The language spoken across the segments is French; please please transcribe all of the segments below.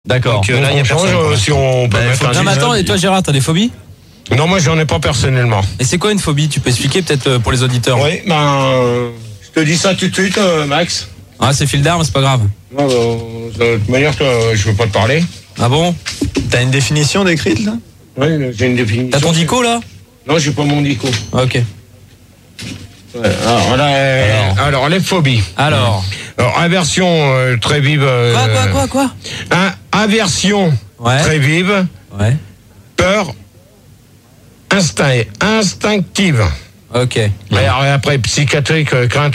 D'accord. Donc là, il y a personne. Si on peut mettre un Non, mais attends, et toi, Gérard, t'as des phobies? Non, moi, j'en ai pas personnellement. Et c'est quoi une phobie? Tu peux expliquer peut-être pour les auditeurs? Oui, je te dis ça tout de suite, Max. Ah, c'est fil d'armes, c'est pas grave. Non, de toute manière, je veux pas te parler. Ah bon? T'as une définition décrite là? Oui, j'ai une définition. T'as ton dico là? Non, j'ai pas mon dico. Ah, ok. Ouais, alors, les phobies. Alors, aversion très vive. Quoi? Aversion très vive. Ouais. Peur instinctive. Ok. Alors, après, psychiatrique, crainte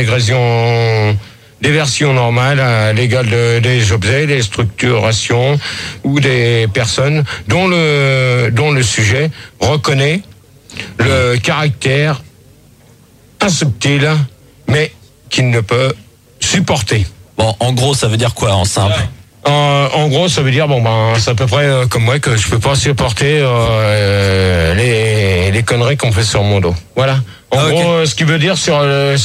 d'éversion normale à l'égal des objets, des structurations ou des personnes dont le sujet reconnaît le caractère insubtil, mais qu'il ne peut supporter. Bon, en gros, ça veut dire quoi en simple? En gros, ça veut dire c'est à peu près comme moi que je peux pas supporter les conneries qu'on fait sur mon dos. Voilà. En gros, ce qui veut dire sur le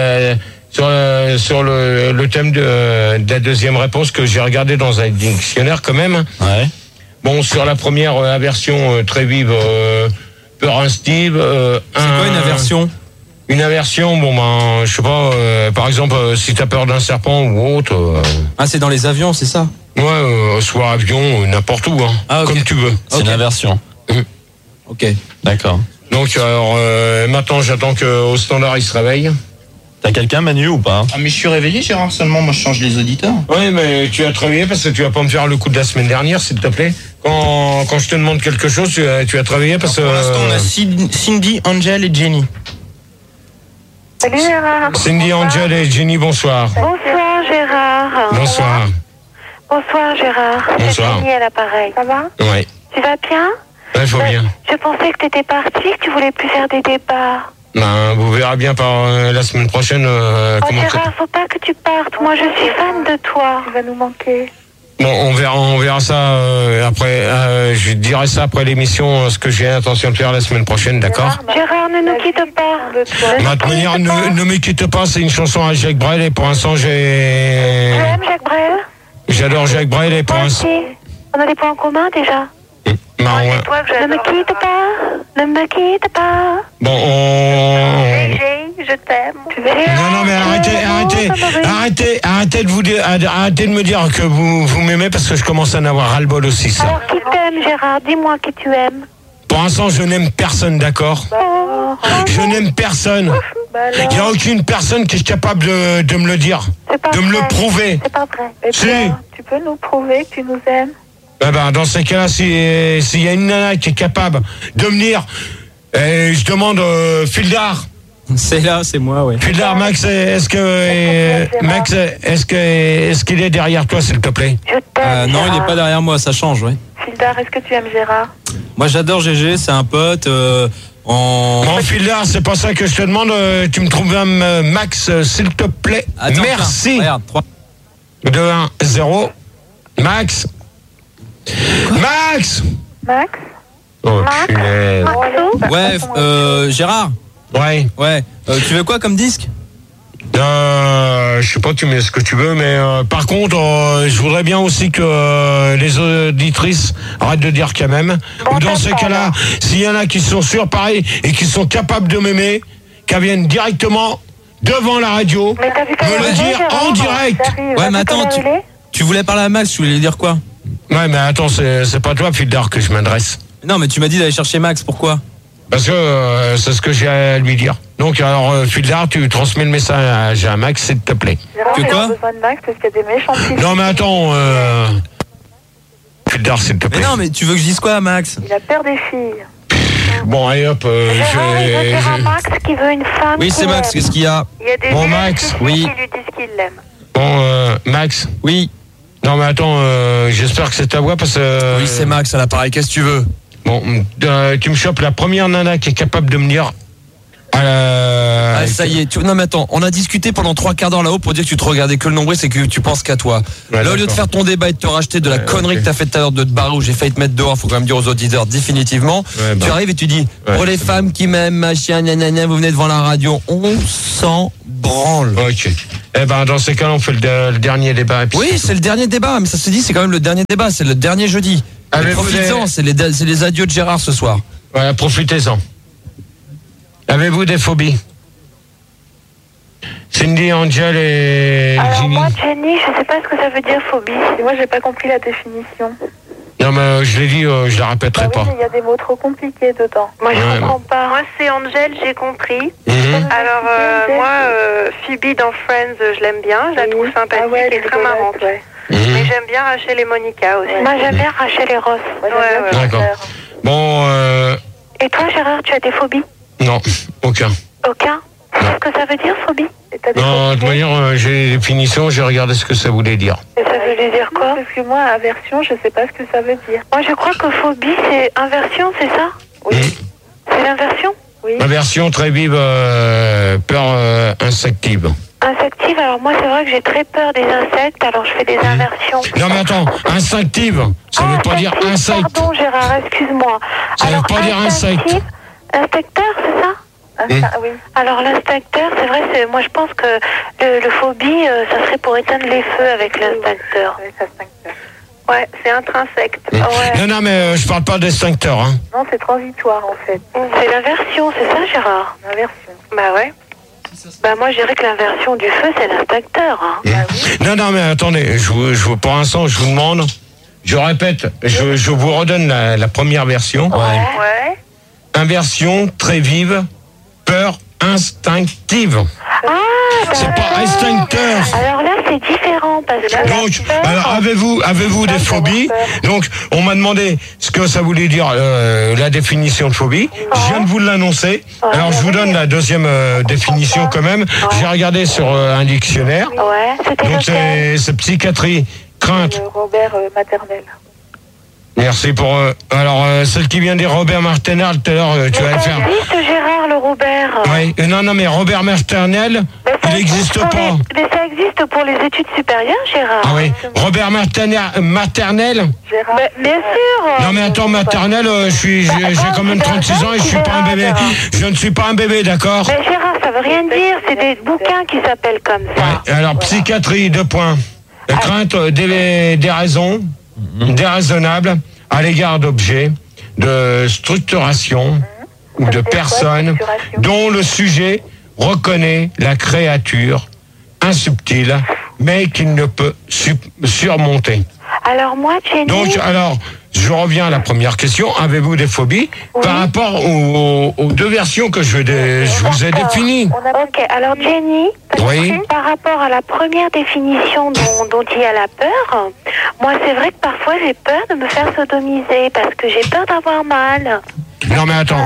thème de la deuxième réponse que j'ai regardé dans un dictionnaire quand même. Ouais. Bon, sur la première aversion très vive, peur instinctive. C'est quoi une aversion? Une aversion, je sais pas, par exemple, si t'as peur d'un serpent ou autre. Ah, c'est dans les avions, c'est ça? Ouais, soit avion, n'importe où, comme tu veux. C'est une aversion. Ok. D'accord. Donc, alors, maintenant, j'attends qu'au standard, il se réveille. T'as quelqu'un, Manu, ou pas? Ah, mais je suis réveillé, Gérard, seulement, moi je change les auditeurs. Oui, mais tu as te réveillé parce que tu vas pas me faire le coup de la semaine dernière, s'il te plaît. Quand je te demande quelque chose, tu as te réveillé parce que... Pour l'instant, on a Cindy, Angel et Jenny. Salut Gérard. Cindy, Angel et Jenny, bonsoir. Bonsoir Gérard. Bonsoir. Bonsoir Gérard. Bonsoir. C'est Jenny à l'appareil. Ça va? Oui. Tu vas bien? Il faut bien. Je pensais que tu étais parti, que tu voulais plus faire des débats. Vous verrez bien par la semaine prochaine comment Gérard, faut pas que tu partes. Moi, je suis fan de toi. Tu vas nous manquer. Bon, on verra ça après. Je dirai ça après l'émission, ce que j'ai l'intention de faire la semaine prochaine, d'accord? Gérard, ne nous quitte pas. De toute manière, ne me quitte pas, c'est une chanson à Jacques Brel et pour l'instant Tu aimes Jacques Brel? J'adore Jacques Brel et pour Moi l'instant... aussi. On a des points en commun déjà. Ne me quitte pas. Ne me quitte pas. Bon, Je t'aime. Non, mais arrêtez de me dire que vous m'aimez parce que je commence à en avoir ras-le-bol aussi, ça. Alors, qui t'aime, Gérard? Dis-moi qui tu aimes. Pour l'instant, je n'aime personne, d'accord? Je n'aime personne. Il n'y a aucune personne qui est capable de me le dire, de me le prouver. C'est pas vrai. Si. Tu peux nous prouver que tu nous aimes? Dans ces cas-là, s'il y a une nana qui est capable de venir, je demande Fildar. C'est là, c'est moi, ouais. Fildar, Max, est-ce qu'il est derrière toi, s'il te plaît? Je t'aime. Non, il n'est pas derrière moi, ça change, ouais. Fildar, est-ce que tu aimes Gérard? Moi, j'adore GG, c'est un pote. Non, Fildar, c'est pas ça que je te demande. Tu me trouves un Max, s'il te plaît. Attends, merci. Tiens, regarde, 3. 2, 1, 0. Max. Max. Oh, punaise. Ouais, Gérard. Ouais. Tu veux quoi comme disque? Je sais pas, tu mets ce que tu veux, mais par contre, je voudrais bien aussi que les auditrices arrêtent de dire quand même. Ou dans ce cas-là, s'il y en a qui sont sûrs, pareil, et qui sont capables de m'aimer, qu'elles viennent directement devant la radio, me le dire en direct. Ouais, mais attends, tu voulais parler à Max, tu voulais lui dire quoi? Ouais, mais attends, c'est pas toi, Fildar, que je m'adresse. Non, mais tu m'as dit d'aller chercher Max, pourquoi? Parce que c'est ce que j'ai à lui dire. Donc, alors, Fildar, tu transmets le message à Max, s'il te plaît. Que quoi? besoin de Max parce qu'il y a des méchants filles. Non, mais attends, Fildar, s'il te plaît. Mais non, mais tu veux que je dise quoi à Max? Il a peur des filles. Bon, allez hop, Il veut dire à Max qui veut une femme. Oui, c'est Max, qu'est-ce qu'il y a? Il y a des Bon, filles Max, qui oui. lui disent qu'ils l'aiment. Bon, Max. Oui. Non, mais attends, j'espère que c'est ta voix parce que... Oui, c'est Max à l'appareil, qu'est-ce que tu veux? Bon, tu me chopes la première nana qui est capable de me dire à Ah, ça y est. Non, mais attends, on a discuté pendant 3 quarts d'heure là-haut pour dire que tu te regardais que le nombril, c'est que tu penses qu'à toi. Ouais, là, au lieu de faire ton débat et de te racheter de la connerie que t'as fait tout à l'heure de te barrer où j'ai failli te mettre dehors, faut quand même dire aux auditeurs définitivement. Tu arrives et tu dis, pour les femmes qui m'aiment, machin, nanana, vous venez devant la radio, on s'en branle. Ok. Eh ben, dans ces cas-là, on fait le dernier débat. Oui, c'est le dernier débat, mais ça se dit, c'est quand même le dernier débat, c'est le dernier jeudi. Profitez-en, c'est les adieux de Gérard ce soir. Ouais, profitez-en. Avez-vous des phobies? Cindy, Angel et Alors Ginny. moi, Jenny, je sais pas ce que ça veut dire phobie. Moi, j'ai pas compris la définition. Non, mais je l'ai dit, je la répéterai pas. Il y a des mots trop compliqués dedans. Moi, je comprends pas. Moi, c'est Angel, j'ai compris. Alors, moi, Phoebe dans Friends, je l'aime bien. Je la trouve sympathique et très marrante. Mais j'aime bien Rachel et Monica aussi. Moi, j'aime bien Rachel et Ross. D'accord. Bon, Et toi, Gérard, tu as des phobies? non, aucun. Aucun? Qu'est-ce que ça veut dire, phobie? Non, de toute manière, j'ai les définitions, j'ai regardé ce que ça voulait dire. Et ça veut dire quoi? Parce que moi, aversion, je sais pas ce que ça veut dire. Moi, je crois que phobie, c'est inversion, c'est ça? Oui. C'est l'inversion? Oui. Inversion très vive, peur insective. Insective, alors moi, c'est vrai que j'ai très peur des insectes, alors je fais des inversions. Non, mais attends, instinctive, ça veut pas dire insecte. Pardon, Gérard, excuse-moi. Ça veut pas dire insecte. Inspecteur, c'est ça? Oui. Alors l'inspecteur, c'est vrai, moi je pense que le phobie, ça serait pour éteindre les feux avec l'inspecteur. Ouais, c'est intrinsèque. Ouais. Non, mais je parle pas d'extincteur. Hein. Non, c'est transitoire en fait. C'est l'inversion, c'est ça, Gérard? L'inversion. Bah ouais. Bah moi je dirais que l'inversion du feu, c'est l'inspecteur. Hein. Non, mais attendez, pour l'instant, je vous demande, je répète, je vous redonne la première version. Ouais. Inversion très vive, peur instinctive. C'est pas instincteur. Alors là, c'est différent parce que. Donc, alors, avez-vous des phobies? Donc, on m'a demandé ce que ça voulait dire la définition de phobie. Je viens de vous l'annoncer. Alors, je vous donne la deuxième définition quand même. J'ai regardé sur un dictionnaire. Donc, c'est psychiatrie, crainte. Robert Maternel. Merci pour... alors, celle qui vient de dire Robert Martinel, tout à l'heure, tu vas le faire... Ça existe, Gérard, le Robert. Oui, non, mais Robert Martinel, il n'existe pas. Mais ça existe pour les études supérieures, Gérard. Ah oui, Robert maternel. Gérard. Bien sûr. Non, mais attends, maternel, j'ai quand même 36 ans et je suis pas un bébé. Je ne suis pas un bébé, d'accord? Mais Gérard, ça veut rien dire, c'est des bouquins qui s'appellent comme ça. Ouais, alors, psychiatrie, 2 points. Crainte des raisons déraisonnables à l'égard d'objets, de structuration ou de personnes dont le sujet reconnaît la créature insubtile mais qu'il ne peut surmonter. Alors moi, Jenny... Donc, alors, je reviens à la première question. Avez-vous des phobies par rapport aux 2 versions que je vous ai définies? Ok, alors Jenny, par rapport à la première définition dont il y a la peur, moi c'est vrai que parfois j'ai peur de me faire sodomiser parce que j'ai peur d'avoir mal. Non mais attends,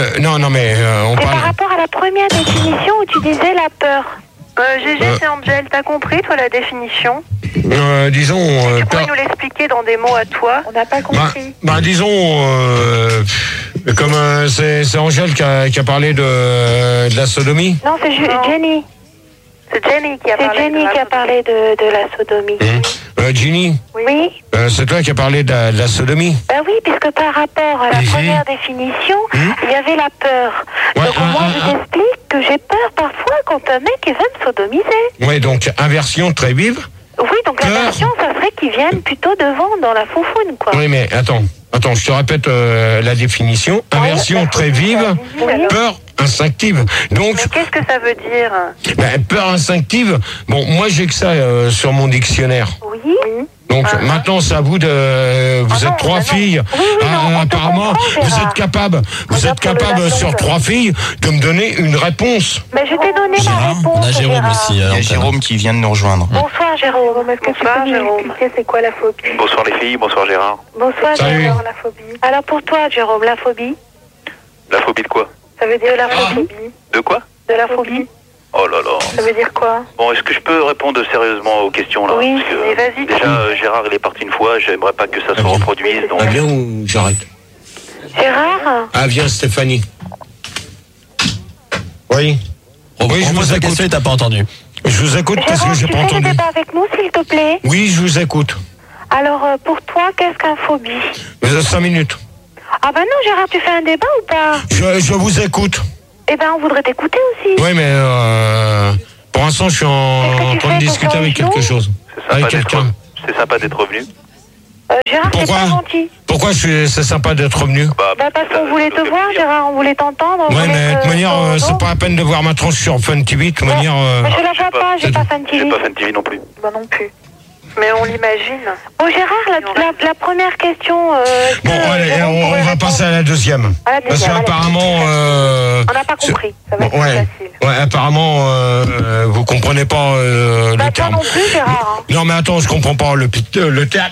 on parle... par rapport à la première définition où tu disais la peur. GG, c'est Angel, t'as compris toi la définition? Disons... tu pourrais nous l'expliquer dans des mots à toi? On n'a pas compris. Disons, comme c'est Angèle qui a parlé de la sodomie. Non, c'est Jenny. C'est Jenny qui a parlé de la sodomie. Ginny? Oui. C'est toi qui as parlé de la sodomie? Oui, puisque par rapport à la première définition, il y avait la peur. Donc moi, je t'explique que j'ai peur parfois quand un mec veut me sodomiser. Oui, donc inversion très vive. Oui, donc l'inversion, ça serait qu'ils viennent plutôt devant dans la foufoune, quoi. Oui, mais attends, je te répète la définition. Inversion très vive, peur instinctive. Donc, mais qu'est-ce que ça veut dire? Peur instinctive, bon, moi j'ai que ça sur mon dictionnaire. Oui. Donc maintenant c'est à vous de... Vous êtes 3 filles. Apparemment, vous êtes capable sur 3 filles de me donner une réponse. Mais je t'ai donné ma réponse. On a Jérôme aussi. Il y a Jérôme qui vient de nous rejoindre. Bonsoir Jérôme. Est-ce que tu peux nous expliquer c'est quoi la phobie? Bonsoir les filles, bonsoir Gérard. Bonsoir Gérard, la phobie. Alors pour toi Jérôme, la phobie? La phobie de quoi? Ça veut dire la phobie. De quoi? De la phobie. Oh là là. Ça veut dire quoi? Bon, est-ce que je peux répondre sérieusement aux questions là? Oui, parce que, mais vas-y. Déjà, Gérard il est parti une fois, j'aimerais pas que ça se reproduise. Donc... Viens ou j'arrête? Gérard? Viens Stéphanie. Oui. Oui, je pose vous la écoute. question et t'as pas entendu. Je vous écoute parce que j'ai pas tu fais le entendu. débat avec nous, s'il te plaît. Oui, je vous écoute. Alors, pour toi, qu'est-ce qu'un phobie? 5 minutes. Ah ben non, Gérard, tu fais un débat ou pas? Je vous écoute. Eh ben, on voudrait t'écouter aussi. Oui, mais pour l'instant, je suis en train de discuter avec quelque chose. Avec quelqu'un. C'est sympa d'être revenu. Gérard, c'est Pourquoi pas gentil. Pourquoi c'est sympa d'être revenu? Bah parce qu'on voulait te voir, Gérard, on voulait t'entendre. Ouais, mais de toute manière, c'est pas la peine de voir ma tronche sur Fun TV. De toute manière. Je la vois pas, j'ai pas Fan TV. J'ai pas Fan TV non plus. Bah non plus. Mais on l'imagine. Bon, Gérard, la première question. Bon, allez, on va passer à la deuxième. Parce qu'apparemment. On n'a pas compris. Ça va être plus facile. Ouais, apparemment, vous comprenez pas le Bah, toi terme. non plus, Gérard. Hein. Non, mais attends, je comprends pas le terme.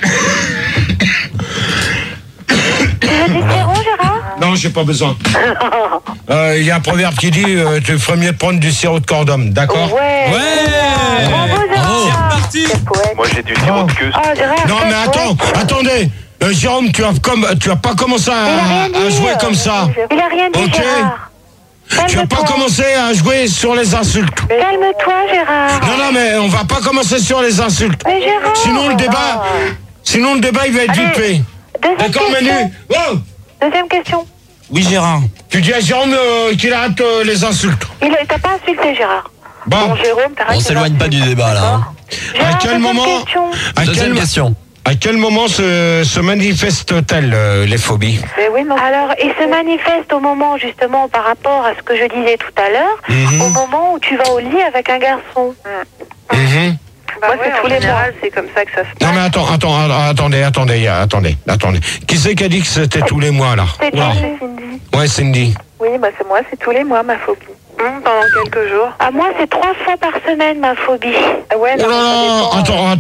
Tu veux des sirop, Gérard? Non, j'ai pas besoin. Il y a un proverbe qui dit tu ferais mieux de prendre du sirop de cordum, d'accord? Ouais. Bravo, Gérard. C'est parti. Moi j'ai du sirop de queue. Oh, Gérard. Non, mais attendez. Jérôme, tu as pas commencé à jouer comme ça. Il a rien dit, Ok. Gérard. Tu as pas commencé à jouer sur les insultes. Calme-toi, Gérard. Non, mais on va pas commencer sur les insultes. Mais Gérard. Sinon, le débat, il va être vite fait. D'accord, Manu? Oh, Deuxième question. Oui, Gérard. tu dis à Jérôme qu'il arrête les insultes. Il t'a pas insulté, Gérard. Bon, Jérôme, t'arrêtes. On s'éloigne pas du débat là. Hein. Gérard, à quel deuxième moment question. Deuxième question. À quel moment se manifestent-elles les phobies? Alors, il se manifeste au moment, justement, par rapport à ce que je disais tout à l'heure, au moment où tu vas au lit avec un garçon. Mhm. Moi, c'est tous les mois. C'est comme ça que ça se passe. Non, mais attendez. Qui c'est qui a dit que c'était tous les mois, là? C'est Oula. Cindy. Ouais, Cindy. Oui, c'est moi, c'est tous les mois, ma phobie. Pendant quelques jours. Ah, moi, c'est 3 fois par semaine, ma phobie. Ouais, Oh là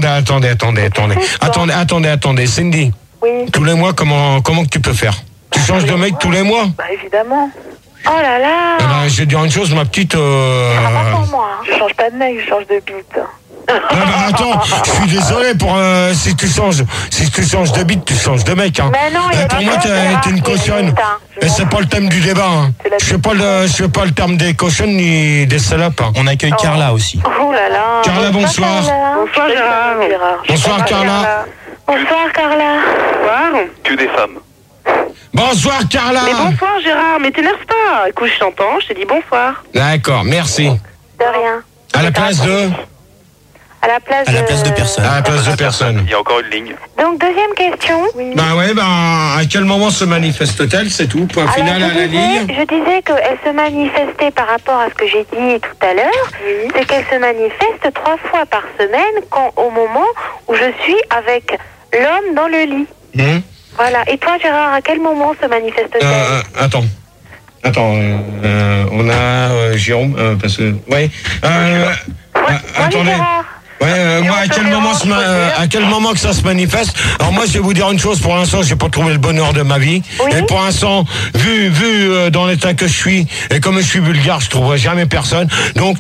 là, attendez, Cindy. Oui. Tous les mois, comment que tu peux faire? Tu changes de mec tous les mois? Bah, évidemment. Oh là là. Eh ben, je vais te dire une chose, ma petite. Ça va pas pour moi. Je change pas de mec, je change de bite. Non, mais attends, je suis désolé pour si tu changes de bite, tu changes de mec. Hein. Mais non, il y a Pour des moi, choses, t'es une cochonne. Et c'est pas le thème du débat. Hein. Je fais pas le terme des cochonnes ni des salopes. Hein. On accueille Carla aussi. Oh là là. Carla, bonsoir. Bonsoir, Gérard. Bonsoir, Carla. Bonsoir, Carla. Bonsoir. Que des femmes. Bonsoir, Carla. Mais bonsoir, Gérard. Mais t'énerve pas. Écoute, je t'entends. Je t'ai dit bonsoir. D'accord, merci. De rien. À la place de À la place de personne. À la place de personne. Il y a encore une ligne. Donc, deuxième question. À quel moment se manifeste-t-elle? C'est tout, point final à la ligne. Je disais qu'elle se manifestait par rapport à ce que j'ai dit tout à l'heure. C'est qu'elle se manifeste 3 fois par semaine au moment où je suis avec l'homme dans le lit. Voilà. Et toi, Gérard, à quel moment se manifeste-t-elle? Attends, on a Jérôme, parce que... Ouais. Attendez. Gérard. Moi, à quel moment que ça se manifeste? Alors moi, je vais vous dire une chose. Pour l'instant, j'ai pas trouvé le bonheur de ma vie. Et pour l'instant, vu dans l'état que je suis et comme je suis vulgaire, je trouverai jamais personne. Donc,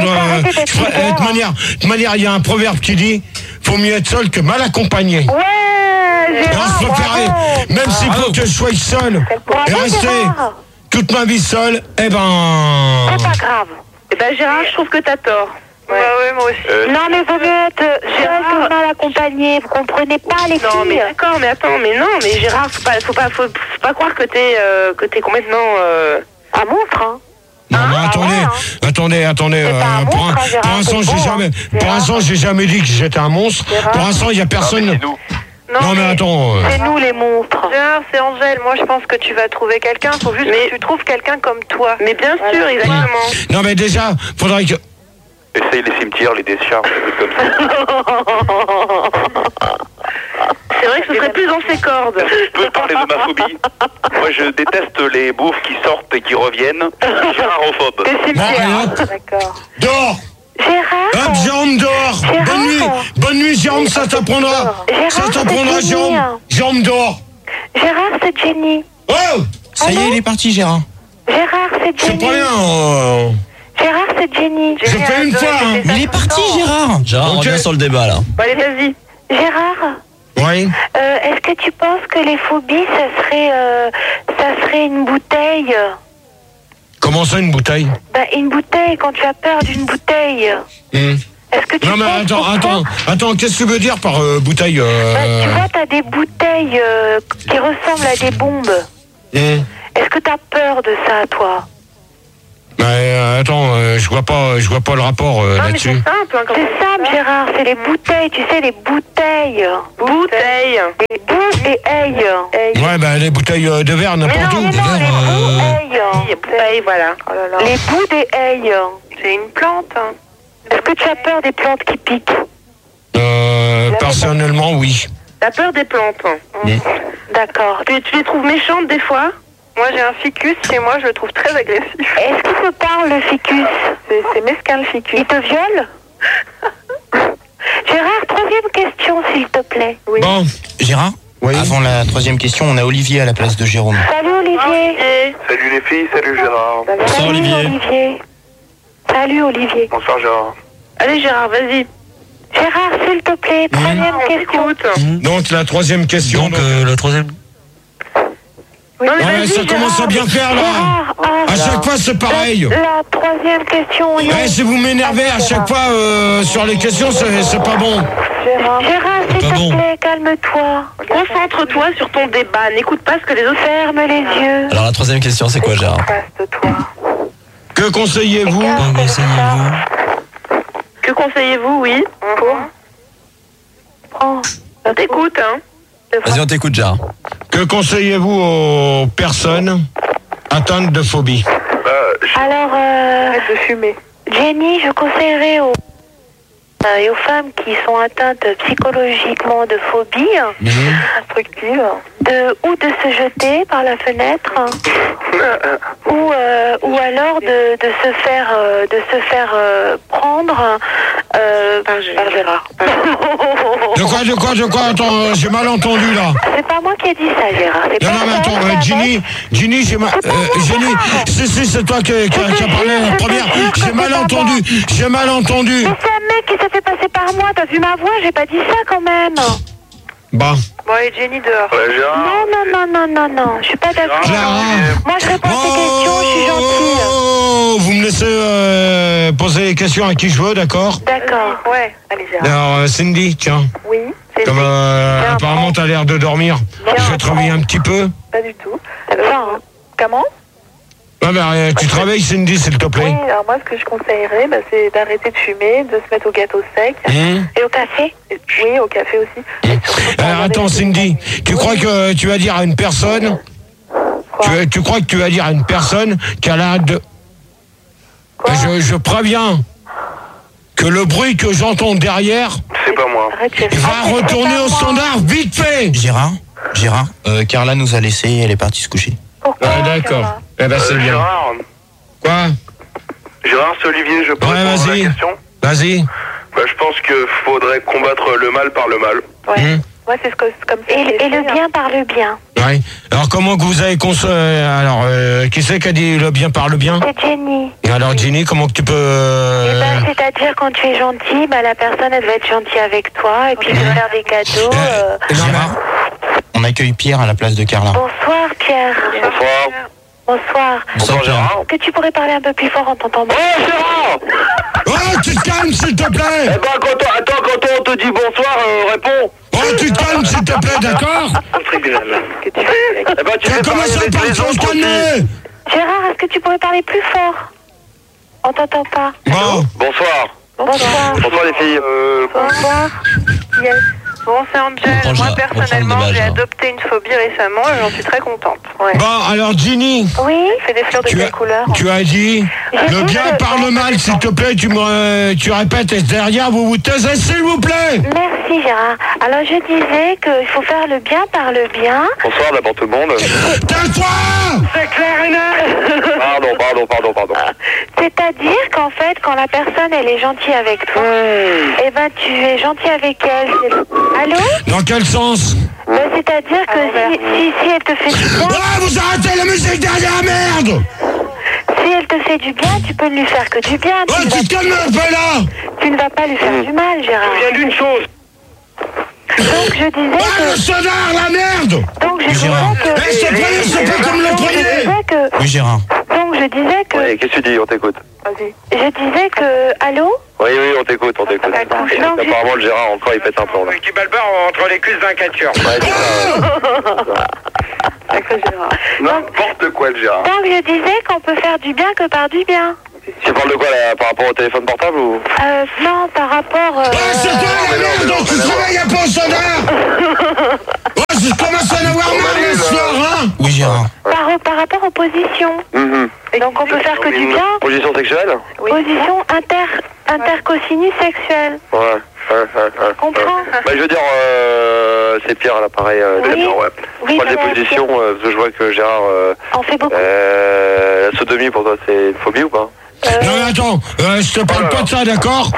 de manière, il y a un proverbe qui dit, faut mieux être seul que mal accompagné. Ouais, Gérard, Même s'il faut que je sois seul et rester toute ma vie seul, c'est pas grave. Gérard, je trouve que t'as tort. Ouais, moi aussi. Non, mais vaut mieux être Gérard mal accompagné. Vous comprenez pas les filles. Non, mais d'accord, mais attends, mais Gérard, faut pas croire que t'es complètement un monstre, hein. Non, mais attendez. Pour l'instant, j'ai jamais dit que j'étais un monstre. Pour l'instant, il y a personne. Non, mais attends. C'est nous les monstres. Gérard, c'est Angèle. Moi, je pense que tu vas trouver quelqu'un. Faut juste que tu trouves quelqu'un comme toi. Mais bien sûr, exactement. Non, mais déjà, faudrait que... Essaye les cimetières, les décharges, des trucs comme ça. C'est vrai que ce serait plus dans ses cordes. Je peux parler de ma phobie. Moi, je déteste les bouffes qui sortent et qui reviennent. Gérarophobe. Des cimetières. D'accord. Dehors. Gérard. Hop, Jérôme, dehors. Bonne nuit, Jérôme, ça t'apprendra. Jérôme. Jérôme, dehors. Gérard, c'est Jenny. Oh. Ça y est, il est parti, Gérard. Gérard, c'est Jenny. C'est pas rien. Gérard, c'est Jenny. J'ai fait une fois. Hein. Il est parti, Gérard. Gérard, revient sur le débat là. Allez, vas-y. Gérard. Oui. Est-ce que tu penses que les phobies, ça serait une bouteille? Comment ça, une bouteille? Bah, une bouteille, quand tu as peur d'une bouteille. Est-ce que tu Non, mais attends, qu'est-ce que tu veux dire par bouteille Bah, tu vois, t'as des bouteilles qui ressemblent à des bombes. Est-ce que t'as peur de ça, toi? Attends, je vois pas le rapport là-dessus. C'est simple, Gérard, c'est les bouteilles, tu sais, les bouteilles. Bouteilles. Les bouteilles. Ouais, bah les bouteilles de verre, n'importe où. Les bouteilles, voilà. Oh là là. Les bouts des haies. C'est une plante. Est-ce que tu as peur des plantes qui piquent? Personnellement, oui. T'as peur des plantes? D'accord. Tu les trouves méchantes des fois? Moi j'ai un ficus et moi je le trouve très agressif. Est-ce qu'il te parle le ficus? C'est mesquin le ficus. Il te viole? Gérard, troisième question s'il te plaît. Oui. Bon, Gérard, avant la troisième question, on a Olivier à la place de Jérôme. Salut Olivier. Salut les filles, salut Gérard. Bonsoir Olivier. Salut Olivier. Bonsoir Gérard. Allez Gérard, vas-y. Gérard, s'il te plaît, troisième question. Donc la troisième question. Donc la troisième. Oui, ça commence à bien faire là. À chaque fois c'est pareil. La troisième question. Si vous m'énervez à chaque fois sur les questions, c'est pas bon. Gérard, s'il te plaît, calme-toi. Concentre-toi sur ton débat. N'écoute pas ce que les autres ferment les yeux. Alors la troisième question, c'est quoi, Gérard? Que conseillez-vous? Que conseillez-vous, oui? On t'écoute, hein. Vas-y, on t'écoute, Gérard. Que conseillez-vous aux personnes atteintes de phobie? Alors, de fumer. Jenny, je conseillerais et aux femmes qui sont atteintes psychologiquement de phobie instructive, ou de se jeter par la fenêtre, ou alors de se faire prendre par Gérard. De quoi? Attends, j'ai mal entendu là. C'est pas moi qui ai dit ça, Gérard. Non, mais attends, Ginny, Jenny, c'est toi qui as parlé la première. J'ai mal entendu. Mais c'est un mec qui s'est fait passer par moi. T'as vu ma voix? J'ai pas dit ça quand même. Bah. Bon, et Jenny dehors. Non. Je suis pas d'accord. Moi, je réponds à tes questions. Je suis gentille. Vous me laissez poser les questions à qui je veux, d'accord? D'accord. Ouais. Allez, Gérard. Alors, Cindy, tiens. Oui. Comme apparemment t'as l'air de dormir, je vais te réveiller un petit peu. Pas du tout. Comment? Tu te réveilles, Cindy, s'il te plaît. Oui, alors moi, ce que je conseillerais, c'est d'arrêter de fumer, de se mettre au gâteau sec. Et au café? Oui, au café aussi. Alors, attends, Cindy, tu crois que tu vas dire à une personne... Tu crois que tu vas dire à une personne qu'elle a de... Je préviens que le bruit que j'entends derrière... C'est pas moi. Il va retourner au standard, vite fait. Gérard, Carla nous a laissé, elle est partie se coucher. Pourquoi? D'accord. Eh ben, c'est bien. Gérard. Quoi? Gérard, c'est Olivier, je peux répondre à la question? Vas-y. Je pense qu'il faudrait combattre le mal par le mal. Ouais. Moi, c'est comme ça. Et le bien par le bien. Ouais. Alors, comment que vous avez qui c'est qui a dit le bien par le bien? C'est Jenny. Et alors, Jenny, comment que tu peux... c'est-à-dire, quand tu es gentil, la personne, elle va être gentille avec toi, et puis te faire des cadeaux. Gérard, on accueille Pierre à la place de Carla. Bonsoir, Pierre. Bonsoir. Bonsoir Gérard. Que tu pourrais parler un peu plus fort en t'entendant? Oh Gérard! Oh, tu te calmes, s'il te plaît! Quand on te dit bonsoir, réponds. Oh, tu te calmes, s'il te plaît, d'accord? Tu commences à parler sans se calmer! Gérard, est-ce que tu pourrais parler plus fort? On t'entend pas. Bon. Bonsoir. Bonsoir les filles. Bonsoir. Yes. Bon, c'est Angel. Moi, personnellement, j'ai adopté une phobie récemment et j'en suis très contente. Ouais. Bon, alors, Ginny. Oui. Fais des fleurs de quelle couleur? Tu as dit le bien par le mal, s'il te plaît. Tu répètes et derrière, vous vous taisez, s'il vous plaît. Merci, Gérard. Alors, je disais qu'il faut faire le bien par le bien. Bonsoir, d'abord tout le monde. Tais-toi! C'est clair et net. Pardon. C'est-à-dire qu'en fait, quand la personne, elle est gentille avec toi, eh ben, tu es gentil avec elle. Allô? Dans quel sens? C'est-à-dire que si elle te fait du bien... Ah, vous arrêtez la musique derrière, merde! Si elle te fait du bien, tu peux ne lui faire que du bien. Oh, tu te calmes un peu, là! Tu ne vas pas lui faire du mal, Gérard. Je viens d'une chose. Donc, je disais que... le sonore, la merde! Donc, je disais que... C'est pas comme le premier! Oui, Gérard. Donc, je disais que... Oui, qu'est-ce que tu dis? On t'écoute. Vas-y. Je disais que... Allô? Oui, on t'écoute. Apparemment, le Gérard, encore, il pète un plomb, là. Qui balbare entre les cuisses d'un catcheur. Ouais, c'est ça. Sacré Gérard. N'importe quoi, le Gérard. Donc, je disais qu'on peut faire du bien que par du bien. Tu parles de quoi, là? Par rapport au téléphone portable, ou? Non, par rapport... C'est toi la merde dont tu travailles à Pont Standard. Je commence à en avoir marre le soir, hein. Oui, Gérard. Par rapport aux positions. Donc, on peut faire que du bien. Position sexuelle? Oui. Position intercosinus sexuelle. Ouais. Comprends? Bah, je veux dire, c'est Pierre à l'appareil. Oui. Je parle des positions, parce que je vois que Gérard... On fait beaucoup. La sodomie, pour toi, c'est une phobie ou pas? Non mais attends, je te parle pas de ça, d'accord?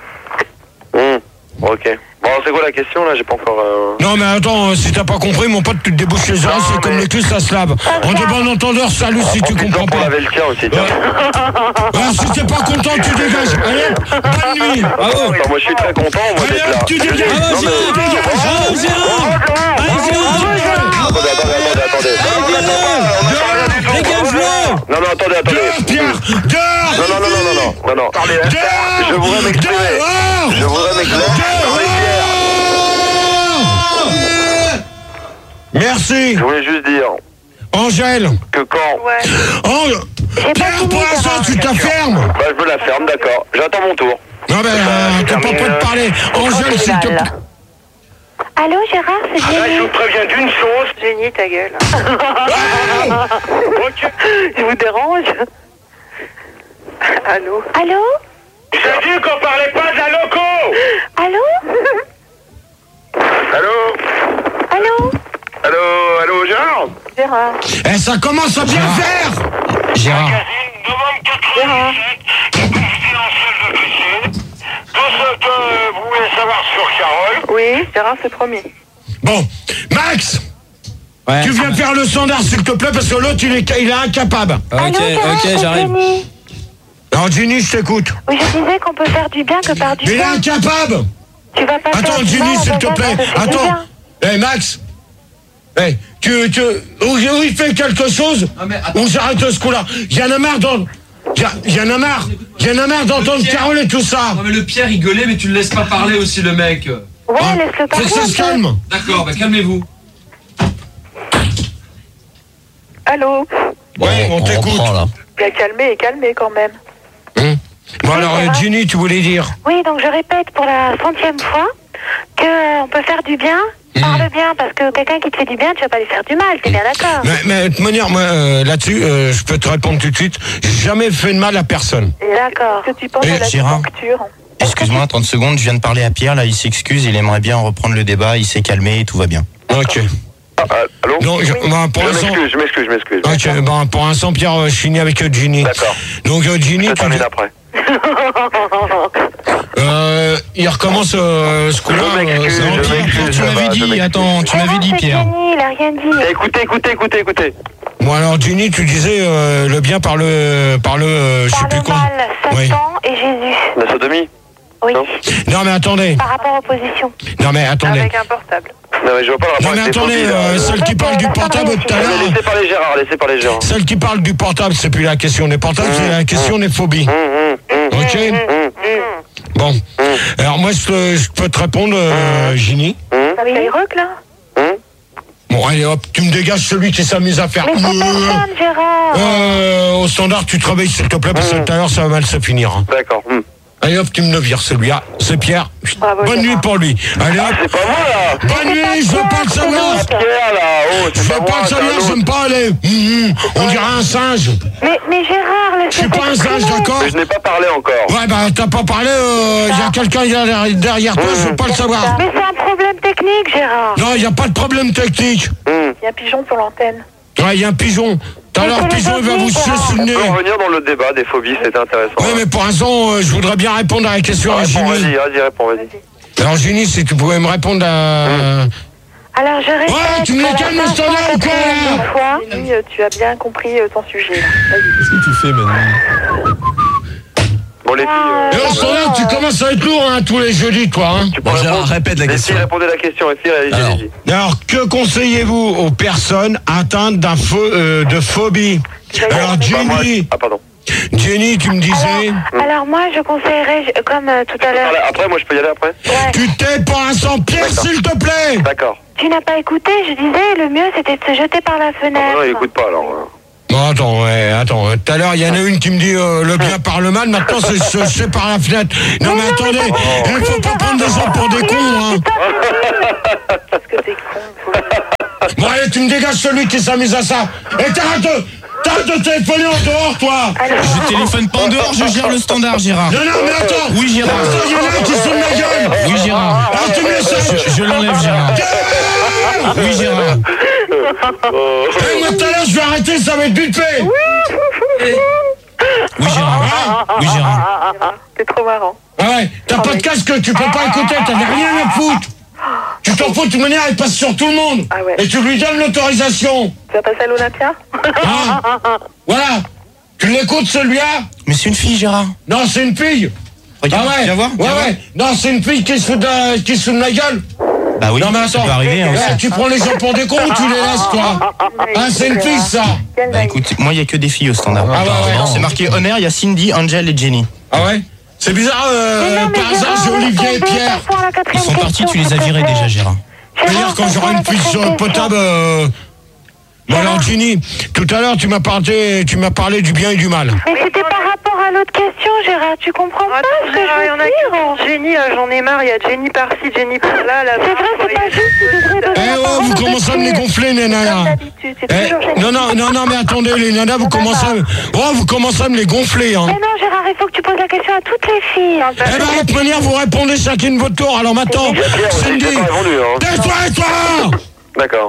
Ok. Bon, c'est quoi la question, là? J'ai pas encore... Non mais attends, si t'as pas compris, mon pote, tu te débouches les oreilles, c'est comme le cul, ça se lave. En de bon entendeur, salut si tu comprends pas. laver le tien aussi, tiens. Alors si t'es pas content, tu dégages. Allez, bonne nuit. Bravo. Moi, je suis très content, moi, Allez, d'être là. tu dégages. Bravo, Gérard. Attendez. Dégage-le. Non, attendez. Dehors, Pierre, dehors. Non. Je voudrais m'exprimer. Merci. Je voulais juste dire Angèle. que quand... Pierre, pour l'instant, tu t'affermes. Bah, je me la ferme, d'accord. J'attends mon tour. Non, mais t'as pas prêt de parler. Angèle, s'il te plaît. Allô, Gérard, c'est Ah, Jenny. je vous préviens d'une chose. Jenny, ta gueule. Ok. Je vous dérange? Allô? Allô? J'ai dit qu'on parlait pas de la loco. Allô? Allô, Gérard? Gérard. Eh, ça commence à bien faire. Gérard. Gérard. Tout ce que vous voulez savoir sur Carole. Oui, Gérard, c'est promis. Bon, Max. Ouais. Tu viens faire le standard, s'il te plaît, parce que l'autre, il est incapable. Ok, j'arrive. Jenny. Non, Ginny, je t'écoute. Oui, je disais qu'on peut faire du bien que par du Mais il est bien. incapable. Tu vas pas Attends, faire du Ginny, mal, s'il te on va plaît. faire du Attends. bien. Eh, Max. Eh, où il fait quelque chose, on s'arrête ce coup-là. Y'en a marre d'entendre Carole et tout ça. Non mais le Pierre il gueulait mais tu le laisses pas parler aussi le mec. Ouais, laisse-le Faut que ça parler. se calme. D'accord, bah calmez-vous. Allô? Ouais, on t'écoute. reprend, là. Bien calmé quand même. Bon alors, Ginny, tu voulais dire? Oui, donc je répète pour la 100e fois qu'on peut faire du bien par le bien, parce que quelqu'un qui te fait du bien, tu vas pas lui faire du mal, t'es bien d'accord? Mais de toute manière, moi, là-dessus, je peux te répondre tout de suite. J'ai jamais fait de mal à personne. D'accord. Qu'est-ce que tu penses de la Gérard. conjoncture? Excuse-moi, 30 secondes, je viens de parler à Pierre, là, il s'excuse, il aimerait bien reprendre le débat, il s'est calmé, tout va bien. Ok. Allô? Donc, pour l'instant... Je m'excuse. Ok, bon, pour l'instant, Pierre, je finis avec Ginny. D'accord. Donc, Ginny, Je termine après. il recommence ce coup-là. Tu m'avais dit, attends, tu m'avais dit, Pierre. Jenny, il a rien dit. Écoutez. Bon, alors, Ginny, tu disais le bien par le je sais Par plus le quoi. mal, Oui. Satan et Jésus. La sodomie? Oui. Non, mais attendez. Par rapport aux positions. Non, mais attendez. Avec un portable. Non, mais je vois pas le rapport Non, mais avec les attendez, phobies, là. celle qui parle du portable tout à l'heure. Laissez parler Gérard. Celle qui parle du portable, c'est plus la question des portables, c'est la question des phobies. Ok? Bon. Alors, moi, je peux te répondre, Ginny. Avec Skyrock, là? Bon, allez, hop, tu me dégages celui qui s'amuse à faire. Mais c'est personne, Gérard. Au standard, tu te réveilles, s'il te plaît, parce que tout à l'heure, ça va mal se finir. Hein. D'accord. Allez, hop, tu me le vires, celui-là. C'est Pierre. Bravo, Bonne Gérard. nuit pour lui. Allez, hop. C'est pas moi, là. Bonne nuit, je veux pas le savoir. Pierre, là. Je veux pas le savoir, j'aime pas aller. On dirait un singe. Mais Gérard, laisse-le Je suis pas un singe, s'exprimer. d'accord? Mais je n'ai pas parlé encore. Ouais, bah, t'as pas parlé, y a quelqu'un derrière toi, je veux pas le savoir. Mais c'est un problème technique, Gérard. Non, y a pas de problème technique. Il y a un pigeon sur l'antenne. Ouais, y a un pigeon. Tout à l'heure, le pigeon, il va vous chier sur le nez. On peut revenir dans le débat des phobies, c'était intéressant. Oui, mais pour l'instant, je voudrais bien répondre à la question à Réponds, Ginny. vas-y. Alors, Ginny, si tu pouvais me répondre à... Alors, je répète. Ouais, tu me les calmes, le standard, ou quoi, là? Fois, tu as bien compris ton sujet. Là. Vas-y. Qu'est-ce que tu fais maintenant? Bon, les filles... Et en ce moment, tu commences à être lourd, hein, tous les jeudis, toi, hein. Bon, Gérard, répète la question. Répondez la question. Alors, que conseillez-vous aux personnes atteintes de phobie? Alors, Jenny... Ah, pardon. Jenny, tu me disais... Alors moi, je conseillerais, comme tout à l'heure... Après, moi, je peux y aller après? Ouais. Tu t'es pour l'instant, Pierre, s'il te plaît. D'accord. Tu n'as pas écouté, je disais, le mieux, c'était de se jeter par la fenêtre. Non, il écoute pas, alors. Bon, attends, tout à l'heure, il y en a une qui me dit le bien par le mal, maintenant c'est par la fenêtre. Non, mais attendez, il faut pas prendre des gens pour des cons, hein. Qu'est-ce que t'es con. Bon, allez, tu me dégages celui qui s'amuse à ça. Et t'arrêtes de téléphoner en dehors, toi. Je téléphone pas en dehors, je gère le standard, Gérard. Non, mais attends. Oui, Gérard. Attends, il y en a qui se de ma gueule. Oui, Gérard. Alors, tu me laisses. Je l'enlève, Gérard. Oui, Gérard. Moi, tout à l'heure, je vais arrêter, ça va être vite fait. Oui, Gérard. Oui, Gérard. T'es trop marrant. Ouais, t'as pas de casque, tu peux pas écouter, t'as rien à foutre. Tu t'en fous, de toute manière, il passe sur tout le monde. Ah ouais. Et tu lui donnes l'autorisation. Tu vas passer à l'Olympia? Voilà. Tu l'écoutes, celui-là? Mais c'est une fille, Gérard. Non, c'est une fille. Regarde, Ah ouais. viens voir. Ouais. Non, c'est une fille qui se fout de ma gueule. Bah oui, non, mais ça attends. peut arriver. Hein, Ouais, tu prends les gens pour des cons ou tu les laisses, toi? Ah, c'est une fille, ça. Bah écoute, moi, il y a que des filles au standard. Ah ouais. C'est marqué honneur, il y a Cindy, Angel et Jenny. Ah ouais? C'est bizarre, par hasard, j'ai Olivier et Pierre. Ils sont partis, tu les as virés déjà, Gérard. D'ailleurs, quand j'aurai une puce potable... Bon, alors, Jenny, tout à l'heure, tu m'as parlé du bien et du mal. Mais c'était par rapport à l'autre question, Gérard. Tu comprends pas ce que je veux dire? Jenny, j'en ai marre. Il y a Jenny par-ci, Jenny par-là. C'est vrai, c'est pas juste. Tu devrais donner la parole vous aux commencez à me les filles. gonfler, les nanas. Comme d'habitude, c'est toujours Jenny. Non, mais attendez, les nanas, vous commencez à me les gonfler, hein. Mais non, Gérard, il faut que tu poses la question à toutes les filles. Eh ben, de toute manière, vous répondez chacune votre tour. Alors maintenant, Cindy, tais-toi et toi. D'accord.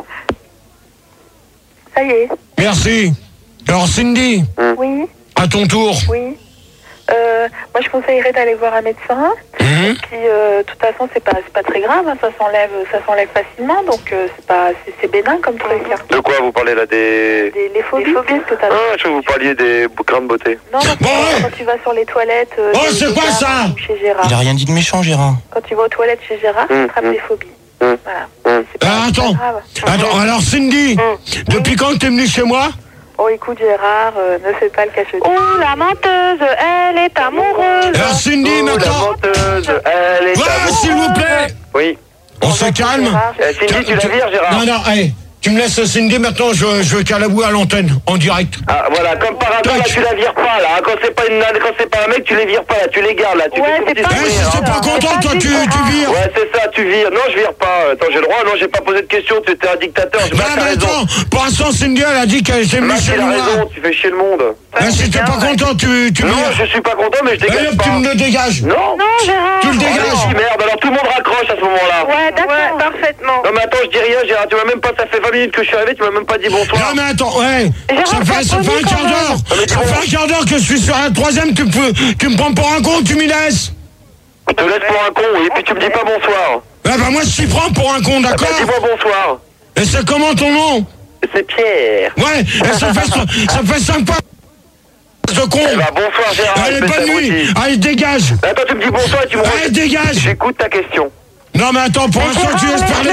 Ça y est. Merci. Alors, Cindy, Oui, à ton tour. oui. Moi, je conseillerais d'aller voir un médecin. Et puis, de toute façon, c'est pas très grave. Hein, ça s'enlève facilement. Donc, c'est bénin comme truc. Hein. De quoi vous parlez là les phobies que t'as. Ah, je vous parliez des grandes beautés. Non, Bon, quand tu vas sur les toilettes. c'est quoi ça? Chez Gérard. Il a rien dit de méchant, Gérard. Quand tu vas aux toilettes chez Gérard, tu attrapes des phobies. Voilà. C'est pas Attends, grave. alors Cindy, depuis quand t'es venue chez moi? Oh, écoute, Gérard, ne fais pas le cachotier. Oh, la menteuse, elle est amoureuse. Alors Cindy, maintenant, Elle est voilà, s'il vous plaît. Oui. On se calme. Cindy, tu la vires, Gérard? Non, allez, tu me laisses Cindy, maintenant je veux qu'elle avoue à l'antenne, en direct. Ah, voilà, comme par hasard, là, tu la vires pas, là. Quand c'est pas une nana, quand c'est pas un mec, tu les vires pas, là. Tu les gardes, là. Tu Ouais, fais c'est ton pas- petit Eh, si sourire, t'es hein. pas content, toi, tu vires. Ouais, c'est ça, tu vires. Non, je vire pas. Attends, j'ai le droit. Non, j'ai pas posé de questions. Tu étais un dictateur. Non, Max a mais raison. attends, pour l'instant, Cindy, elle a dit qu'elle était venue Max, chez il a moi. raison. Tu fais chier le monde. Eh, si t'es pas content, tu Non, vires. je suis pas content, mais je Allez, dégage hop, pas. tu me le dégages. Non. Non, Gérard. Tu le dégages. Oh, merde, alors tout le monde raccroche à ce moment-là. Ouais, d'accord. Ouais, parfaitement. Non, mais attends, je dis rien, Gérard. Tu m'as même pas, ça fait 20 minutes que je suis arrivé, tu m'as même pas dit bonsoir. Non, mais attends, ouais. Gérard, Ça fait un quart d'heure. Ça fait un quart d'heure que je suis sur la troisième, tu me prends pour un con, tu m'y laisses. Je te laisse pour un con, et puis tu me dis pas bonsoir. Ouais, bah, moi, je t'y prends pour un con, Ah, bah, d'accord? dis-moi bonsoir. Et c'est comment ton nom? C'est Pierre. Ouais, et ça fait 5 pas de con. Eh bah, bonsoir, Gérard. Allez, espèce bonne nuit. d'abruti. Allez, dégage. Attends, tu me dis bonsoir et tu me Allez, dégage. J'écoute ta question. Non, mais attends, pour l'instant, tu laisses parler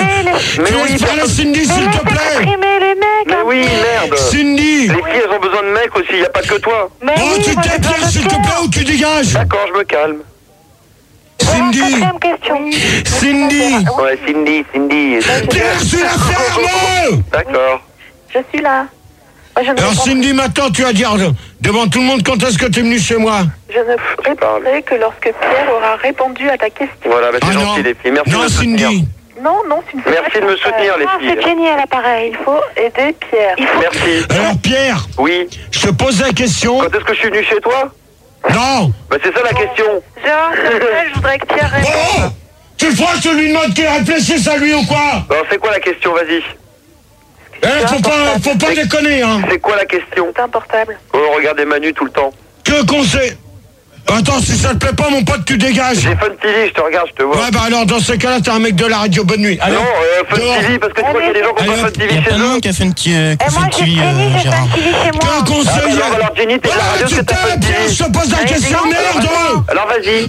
Cindy, s'il te plaît. Les mecs. Mais oui, merde. Cindy. Les filles, elles ont besoin de mecs aussi, y a pas que toi. Mais Oh, oui, tu moi, t'es j'ai besoin Pierre, de s'il te Pierre. plaît, ou tu dégages. D'accord, je me calme. Cindy. Quatrième question. Cindy. Ouais, Cindy. Pierre, tu la fermes. D'accord. Je suis là. Moi, je ne Alors, réponds- Cindy, maintenant, tu vas dire devant tout le monde quand est-ce que tu es venu chez moi. je ne répondrai que lorsque Pierre aura répondu à ta question. Voilà, bah, c'est Ah non. gentil, les filles. Merci de Non, me soutenir. Cindy. Non, tu ne fais Merci pas de me comme ça. soutenir, les Non, filles. c'est Jenny à l'appareil. Il faut aider Pierre. Merci. Alors, Pierre, Oui. je te pose la question. Quand est-ce que je suis venu chez toi? Non. Bah, c'est ça la question. Gérard, s'il te plaît, je voudrais que Pierre réponde. Oh, tu feras que je lui demande qu'il réfléchisse à lui ou quoi? Alors, c'est quoi la question? Vas-y. Eh, faut pas déconner, hein. C'est quoi la question? C'est un portable. Oh, regardez Manu tout le temps. Que conseil? Attends, si ça te plaît pas, mon pote, tu dégages. J'ai Fun TV, je te regarde, je te vois. Ouais, bah alors, dans ce cas-là, t'es un mec de la radio. Bonne nuit. Allez, non, Fun TV, parce que tu crois qu'il y a des gens qui ont pas Fun TV chez eux. Qui a Fun TV, Gérard. Qu'un conseil. Alors, Jenny, t'es de la radio, c'est ta Fun TV. Je te pose la question, merde. Alors, vas-y.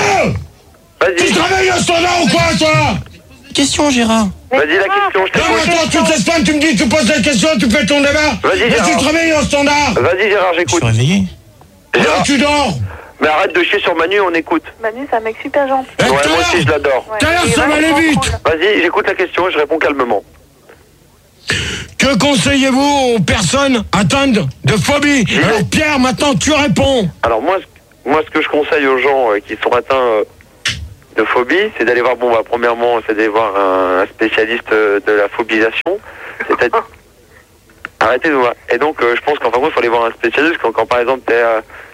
Tu travailles au standard ou quoi, toi? Question, Gérard. Vas-y, la question, je t'écoute. Non, mais attends, tu t'expliques, tu me dis, tu poses la question, tu fais ton débat. Vas-y, Gérard. Tu travailles au standard. Vas-y, Gérard, j'écoute. Je suis réveillé. Non, tu dors. Mais arrête de chier sur Manu, on écoute. Manu, c'est un mec super gentil. Ouais, moi aussi, je l'adore. Tout à l'heure, ça va aller vite. Vas-y, j'écoute la question, je réponds calmement. Que conseillez-vous aux personnes atteintes de phobie? Alors, Pierre, maintenant, tu réponds. Alors, moi, ce que je conseille aux gens qui sont atteints de phobie, c'est d'aller voir, premièrement, c'est d'aller voir un spécialiste de la phobisation. C'est-à-dire... Arrêtez de voir. Et donc, je pense qu'en fin de compte, il faut aller voir un spécialiste quand par exemple, t'es...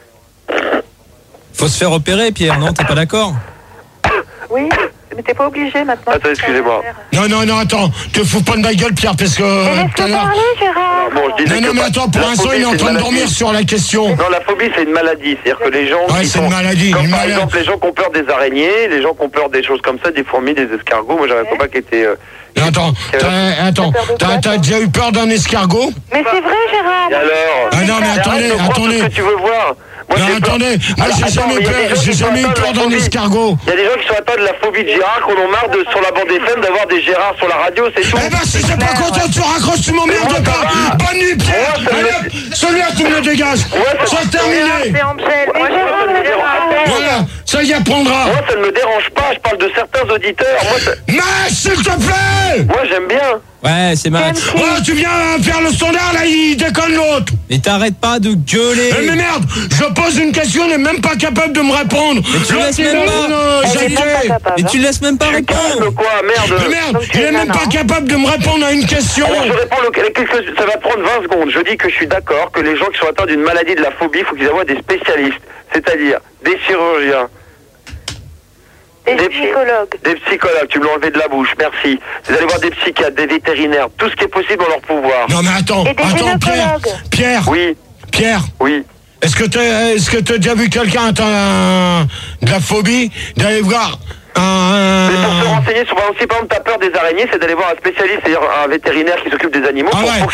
Faut se faire opérer, Pierre, non? T'es pas d'accord? Oui, mais t'es pas obligé maintenant. Attends, excusez-moi. Non, attends, te fous pas de ma gueule, Pierre, parce que... Laisse-le parler, Gérard. Bon, je disais non, mais attends, pour l'instant, il est en train de dormir sur la question. Non, la phobie, c'est une maladie. C'est-à-dire que les gens... Ouais, c'est une maladie. Comme par exemple, les gens qui ont peur des araignées, les gens qui ont peur des choses comme ça, des fourmis, des escargots. Moi, j'avais un copain qui était... Attends, t'as déjà eu peur d'un escargot? Mais c'est vrai, Gérard. Et alors? Ah non, mais attendez. Ce que tu veux voir. Moi, Non, attendez, moi j'ai jamais eu peur d'un escargot. Il y a des gens qui sont atteints de la phobie de Gérard, qu'on en marre sur la bande FM d'avoir des Gérards sur la radio, c'est tout. Eh ben, si t'es pas content, tu raccroches, tu m'emmerdes pas. Bonne nuit, Pierre. Allez, celui-là, tu me le dégages. C'est terminé. C'est Angèle. Moi, Voilà, ça y apprendra. Moi, ça ne me dérange pas, je parle de certains auditeurs. Mais s'il te plaît. Moi, j'aime bien. Ouais, c'est Max. Oh, tu viens faire le standard, là, il déconne l'autre. Mais t'arrêtes pas de gueuler. Mais merde, je pose une question, il n'est même pas capable de me répondre. Mais tu laisses même pas. Et tu laisses même pas répondre. Quoi, merde. Mais merde, il est même pas capable de me répondre à une question. Alors, je réponds, ça va prendre 20 secondes. Je dis que je suis d'accord que les gens qui sont atteints d'une maladie de la phobie, il faut qu'ils voient des spécialistes, c'est-à-dire des chirurgiens, Des psychologues. Des psychologues, tu me l'as enlevé de la bouche, merci. Vous allez voir des psychiatres, des vétérinaires, tout ce qui est possible en leur pouvoir. Non mais attends, Pierre. Oui. Pierre. Oui. Est-ce que t'as déjà vu quelqu'un atteint de la phobie, d'aller voir Mais pour se renseigner sur, si par exemple t'as peur des araignées, c'est d'aller voir un spécialiste, c'est-à-dire un vétérinaire qui s'occupe des animaux.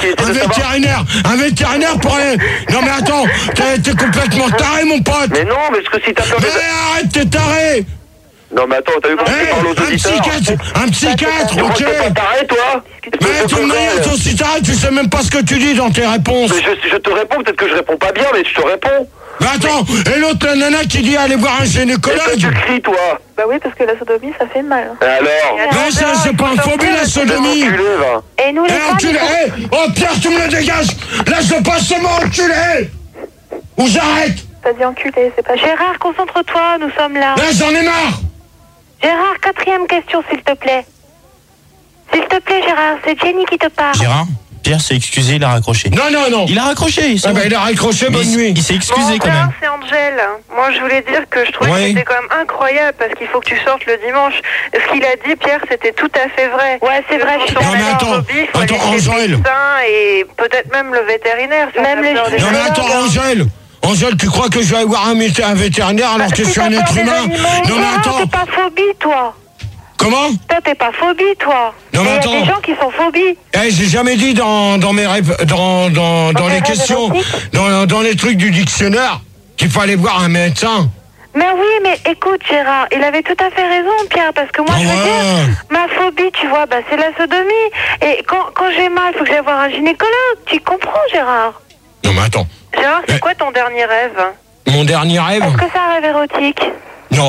Un vétérinaire pour aller... Non mais attends, t'es complètement taré mon pote. Mais non, mais parce que si t'as peur des... Mais arrête, t'es taré. Non mais attends, t'as vu comment tu parles aux auditeurs? Un psychiatre, ok. T'es pas taré, toi? Mais ton manière, toi aussi taré, tu sais même pas ce que tu dis dans tes réponses. Mais je te réponds, peut-être que je réponds pas bien, mais je te réponds. Mais attends, et l'autre, la nana qui dit aller voir un gynécologue. Tu cries, toi? Bah oui, parce que la sodomie, ça fait mal. Et alors? Mais ça, c'est pas un phobie, la sodomie. Et nous, les femmes... Oh, Pierre, tu me le dégages. Là, je passe ce mot enculé. Ou j'arrête. T'as dit enculé, c'est pas... Gérard, concentre-toi, nous sommes là. Là, j'en ai marre. Gérard, 4e question, s'il te plaît. S'il te plaît, Gérard, c'est Jenny qui te parle. Gérard, Pierre s'est excusé, il a raccroché. Non. Il a raccroché. Il a raccroché, bonne nuit. Il s'est excusé quand même. C'est Angèle. Moi, je voulais dire que je trouvais que c'était quand même incroyable parce qu'il faut que tu sortes le dimanche. Ce qu'il a dit, Pierre, c'était tout à fait vrai. Ouais, c'est vrai. Je suis d'accord. Attends, Angèle. Et peut-être même le vétérinaire. Même les... Non, mais attends, Angèle, tu crois que je vais aller voir un vétérinaire alors que je suis un être humain? Non, mais attends. T'es pas phobie, toi. Comment? Toi, t'es pas phobie, toi. Non, mais attends. Il y a des gens qui sont phobies. J'ai jamais dit dans mes rêves, dans les questions, dans les trucs du dictionnaire, qu'il fallait voir un médecin. Mais oui, mais écoute, Gérard, il avait tout à fait raison, Pierre, parce que moi, je veux dire, ma phobie, tu vois, c'est la sodomie. Et quand j'ai mal, il faut que j'aille voir un gynécologue. Tu comprends, Gérard? Non, mais attends. Gérard, c'est quoi ton dernier rêve? Mon dernier rêve? Est-ce que c'est un rêve érotique? Non.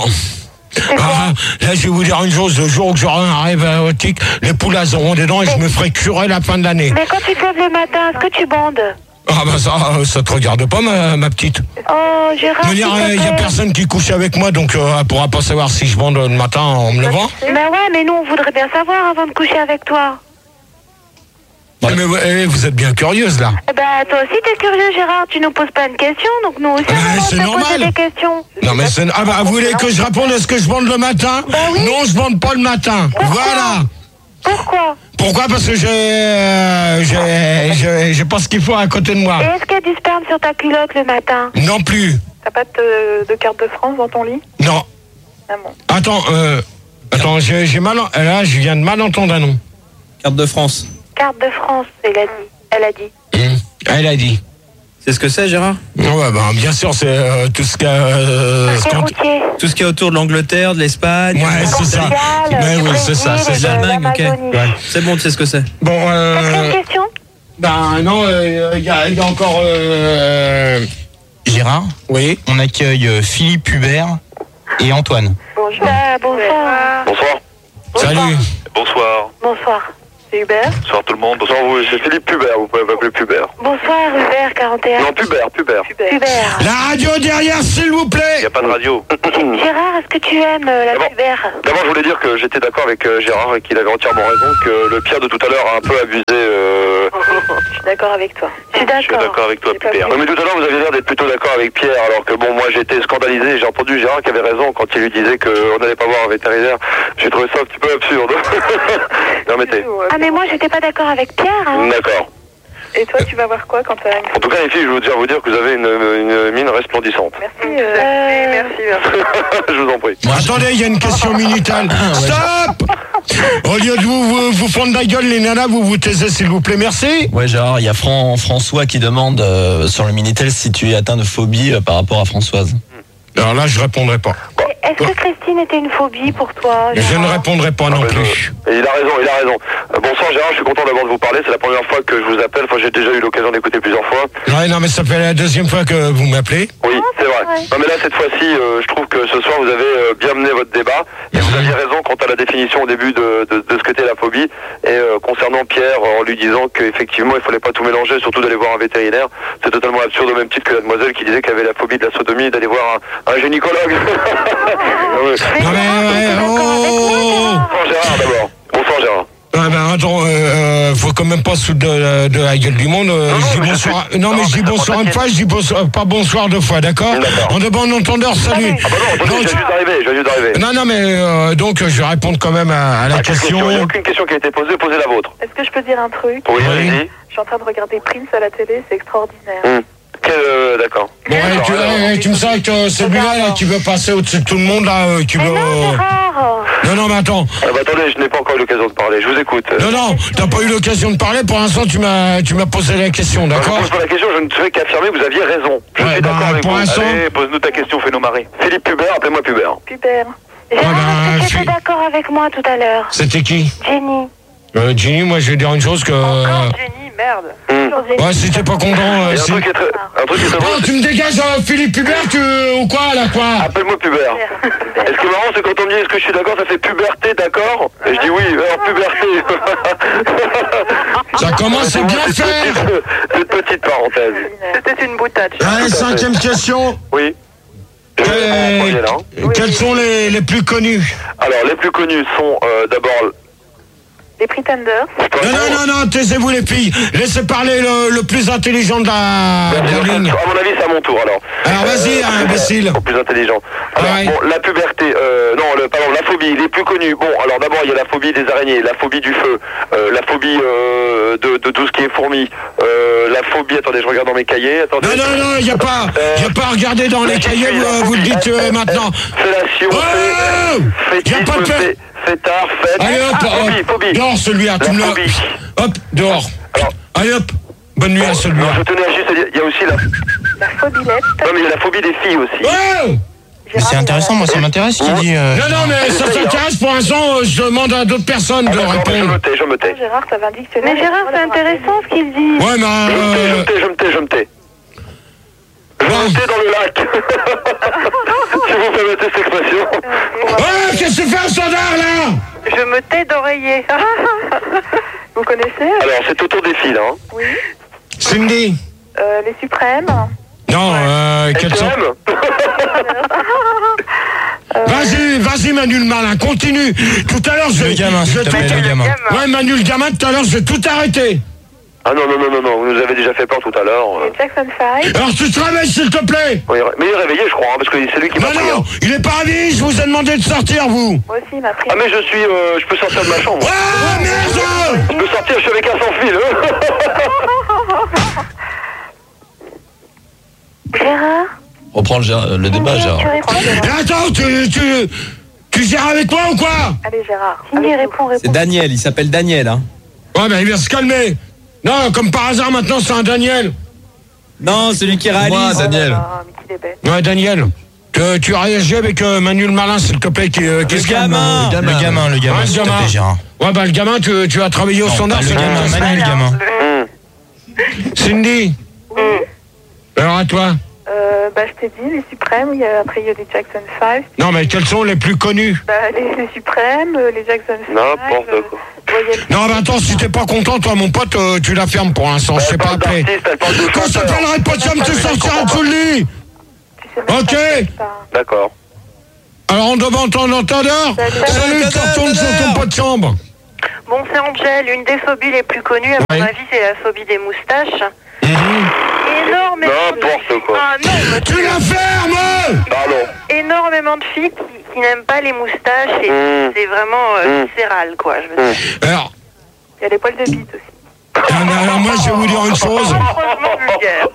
Là, je vais vous dire une chose, le jour où j'aurai un rêve érotique, les poules auront des dents et je me ferai curer la fin de l'année. Mais quand tu te lèves le matin, est-ce que tu bandes? Ah bah ça te regarde pas, ma petite. Oh, Gérard, il y a personne qui couche avec moi, donc elle pourra pas savoir si je bande le matin en me levant. Mais ouais, mais nous, on voudrait bien savoir avant de coucher avec toi. Mais vous êtes bien curieuse, là. Eh ben, toi aussi, t'es curieux, Gérard. Tu nous poses pas une question, donc nous aussi, on va poser des questions. Non, mais c'est... Ah bah, vous voulez que je réponde? Est-ce que je bande le matin? Oui. Non, je bande pas le matin. Pourquoi? Voilà. Pourquoi? Parce que j'ai pas ce qu'il faut à côté de moi. Et est-ce qu'il y a du sperme sur ta culotte le matin? Non plus. T'as pas de carte de France dans ton lit? Non. Ah bon. Attends, j'ai mal. Là, je viens de mal entendre un nom. Carte de France. Carte de France, elle a dit. Elle a dit. C'est ce que c'est, Gérard? Ouais, bah, bien sûr, c'est tout ce qu'il y a. Tout ce qui est autour de l'Angleterre, de l'Espagne. Ouais, c'est ça. Ouais, oui, c'est ça. C'est l'Allemagne, ok. Ouais. C'est bon, tu sais ce que c'est. Bon, Quatrième question? Ben non, il y a encore. Gérard, Oui. on accueille Philippe Hubert et Antoine. Bonjour. Bonsoir. Bonsoir. Salut. Bonsoir. Bonsoir. C'est Hubert? Bonsoir tout le monde. Bonsoir, c'est Philippe Pubert, vous pouvez m'appeler Pubert. Bonsoir, Hubert, 41. Non, Pubert. Hubert. La radio derrière, s'il vous Il plaît. n'y a pas de radio. Gérard, est-ce que tu aimes la Hubert? D'abord, je voulais dire que j'étais d'accord avec Gérard et qu'il avait entièrement raison, que le Pierre de tout à l'heure a un peu abusé. Je suis d'accord avec toi. Je suis Je suis d'accord avec toi, Pierre. Non, mais tout à l'heure, vous aviez l'air d'être plutôt d'accord avec Pierre, alors que bon, moi j'étais scandalisé et j'ai entendu Gérard qui avait raison quand il lui disait qu'on n'allait pas voir un vétérinaire. J'ai trouvé ça un petit peu absurde. Non, mettez. Ah, mais moi, j'étais pas d'accord avec Pierre. Hein. D'accord. Et toi, tu vas voir quoi quand tu as une... En tout cas, les filles, je veux vous dire que vous avez une mine resplendissante. Merci, merci. Je vous en prie. Bon, attendez, il y a une question minutale. Stop. Au lieu de vous prendre la gueule, les nanas, vous taisez, s'il vous plaît. Merci. Ouais, Gérard, il y a François qui demande sur le Minitel si tu es atteint de phobie par rapport à Françoise. Alors là, je répondrai pas. Est-ce que Christine était une phobie pour toi? Je ne répondrai pas non plus. Et il a raison. Bonsoir Gérard, je suis content d'abord de vous parler. C'est la première fois que je vous appelle. Enfin, j'ai déjà eu l'occasion d'écouter plusieurs fois. Ouais, non, mais ça fait la deuxième fois que vous m'appelez. Oui, c'est vrai. Non, mais là, cette fois-ci, je trouve que ce soir, vous avez bien mené votre débat. Et vous aviez raison quant à la définition au début de ce qu'était la phobie. Et concernant Pierre, en lui disant qu'effectivement, il fallait pas tout mélanger, surtout d'aller voir un vétérinaire. C'est totalement absurde, au même titre que la demoiselle qui disait qu'elle avait la phobie de la sodomie, d'aller voir un gynécologue. Non, mais Bonsoir Gérard, d'abord. Bonsoir Gérard. Ah ben attends, faut quand même pas se foutre de la gueule du monde. Je dis bonsoir. Non, mais je dis bonsoir une fois, je dis bonsoir, pas bonsoir deux fois, d'accord? En de bon entendeur, salut. Ah bah non, attendez, je viens juste d'arriver. Non, mais donc je vais répondre quand même à la question. Il n'y a aucune question qui a été posée, posez la vôtre. Est-ce que je peux dire un truc? Oui, allez-y. Je suis en train de regarder Prince à la télé, c'est extraordinaire. D'accord. Bon, tu me sens que celui-là là, qui veut passer au-dessus de tout le monde là, qui veut. Non, mais attends. Ah bah attendez, je n'ai pas encore eu l'occasion de parler, je vous écoute. Non, t'as pas eu l'occasion de parler, pour l'instant tu m'as posé la question, d'accord? Je pose pas la question, je ne fais qu'affirmer que vous aviez raison. Je suis d'accord avec vous. Allez, pose-nous ta question, fais-nous marrer. Philippe Pubert, appelez-moi Pubert. Pubert. Gérard, est-ce que tu étais d'accord avec moi tout à l'heure? C'était qui? Jenny. Jenny, moi je vais dire une chose que. Encore Jenny, merde. Ouais, si t'es pas content. Un truc qui est très bon, tu me dégages Philippe Pubert ou quoi là quoi? Appelle-moi Pubert. Et ce qui est marrant, c'est quand on me dit est-ce que je suis d'accord, ça fait puberté, d'accord? Et je dis oui, alors puberté. Ça commence à bien faire. Cette petite parenthèse. C'était une boutade. Allez, cinquième question. Oui. Quels sont les plus connus? Alors, les plus connus sont d'abord... Les Pretenders. Non, taisez-vous les filles. Laissez parler le plus intelligent de la ligne. À mon avis, c'est à mon tour, alors. Alors, vas-y, imbécile. Le plus intelligent. Alors, bon, la puberté, pardon, la phobie, les plus connus. Bon, alors d'abord, il y a la phobie des araignées, la phobie du feu, la phobie de tout ce qui est fourmis, la phobie, attendez, je regarde dans mes cahiers. Attendez. Non, il n'y a pas à regarder dans les cahiers, vous le dites maintenant. Fellation, fétisme, fêtard, fête. Allez hop, phobie. Dehors celui-là, tu me le... Hop, dehors. Alors, allez hop, bonne nuit à celui-là. Je tenais à juste dire, il y a aussi la phobilette. Non, mais il y a la phobie des filles aussi. Mais c'est intéressant, moi ça m'intéresse ce qu'il dit. Non, mais ça t'intéresse pour l'instant, je demande à d'autres personnes de répondre. Je me tais. Gérard, ça va dictionnaire. Mais Gérard, c'est intéressant ce qu'il dit. Ouais, mais... Je me tais. Je me tais dans le lac. Si vous permettez cette expression. Qu'est-ce que tu fais au standard là? Je me tais d'oreiller. Vous connaissez? Alors, c'est autour des filles, hein. Oui. Cindy. Les suprêmes. Non, quels sont... Vas-y Manu le malin, continue. Tout à l'heure je... Le gamin, s'il te plaît, le gamin. Ouais, Manu le gamin, tout à l'heure je vais tout arrêter. Ah non, vous nous avez déjà fait peur tout à l'heure. Jackson 5. Alors tu te réveilles s'il te plaît. Oui, mais il est réveillé je crois, hein, parce que c'est lui qui m'a pris. Non, il est pas réveillé, je vous ai demandé de sortir vous. Moi aussi il m'a pris. Ah mais je peux sortir de ma chambre. Ah merde. Je peux sortir, je suis avec un sans fil. Gérard? Reprends le débat, Gérard. Et attends, tu gères avec moi ou quoi? Allez, Gérard. Réponds. C'est Daniel, il s'appelle Daniel. Hein. Ouais, mais il va se calmer. Non, comme par hasard, maintenant, c'est un Daniel. Non, celui qui réalise. Moi, Daniel. Ouais, Daniel. Tu réagis avec Manu le Malin, s'il te plaît, Le gamin, s'il te plaît, Gérard. Ouais, bah, le gamin, tu as travaillé au standard. Le gamin, Manu, le gamin. Cindy. Alors, à toi. Je t'ai dit, les Suprêmes, après il y a les Jackson 5. Non, mais quels sont les plus connus? Les Suprêmes, les Jackson 5. N'importe quoi. Non, mais attends, si t'es pas content, toi, mon pote, tu la fermes pour l'instant, je sais pas après. Quand ça t'appellerait pas de chambre, tu sortiras dessous le lit. Ok. D'accord. Alors, on demande ton entendeur. Salut, tu retournes sur ton pot de chambre. Bon, c'est Angèle, une des phobies les plus connues, à mon avis, c'est la phobie des moustaches. Énormément N'importe quoi. Tu la fermes. Pardon. Énormément de filles qui n'aiment pas les moustaches et c'est vraiment viscéral, quoi. Je veux dire. Alors, Il y a les poils de bite aussi. alors, moi, je vais vous dire une chose. Franchement vulgaire.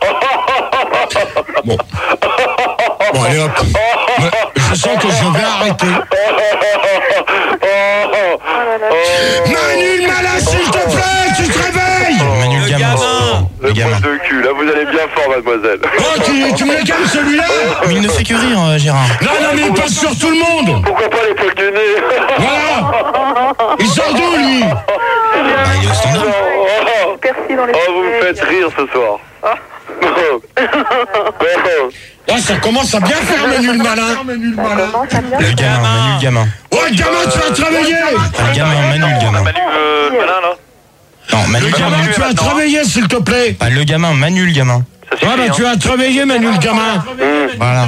Bon, allez hop. Je sens que je vais arrêter. Manu le Malin, s'il te plaît, tu te réveilles. Manu le gamin. Le poil de cul, là vous allez bien fort, mademoiselle. Oh, tu me le calmes celui-là. Mais il ne fait que rire, Gérard. Non, mais il passe sur tout le monde. Pourquoi pas les poils du nez? Voilà. Il sort d'où, lui? Il est au standard. Persil dans les Vous me faites rire ce soir. Là, ça commence à bien faire, Manu le Malin. Le gamin, Manu le gamin. Ouais, le gamin, tu vas travailler. Le gamin, Manu le gamin. Manu le malin là. Non, Manu Le le gamin, gamin. tu vas travailler, s'il te plaît. Pas le gamin, Manu le gamin. Ouais, bah, tu vas travailler, Manu le gamin. Voilà.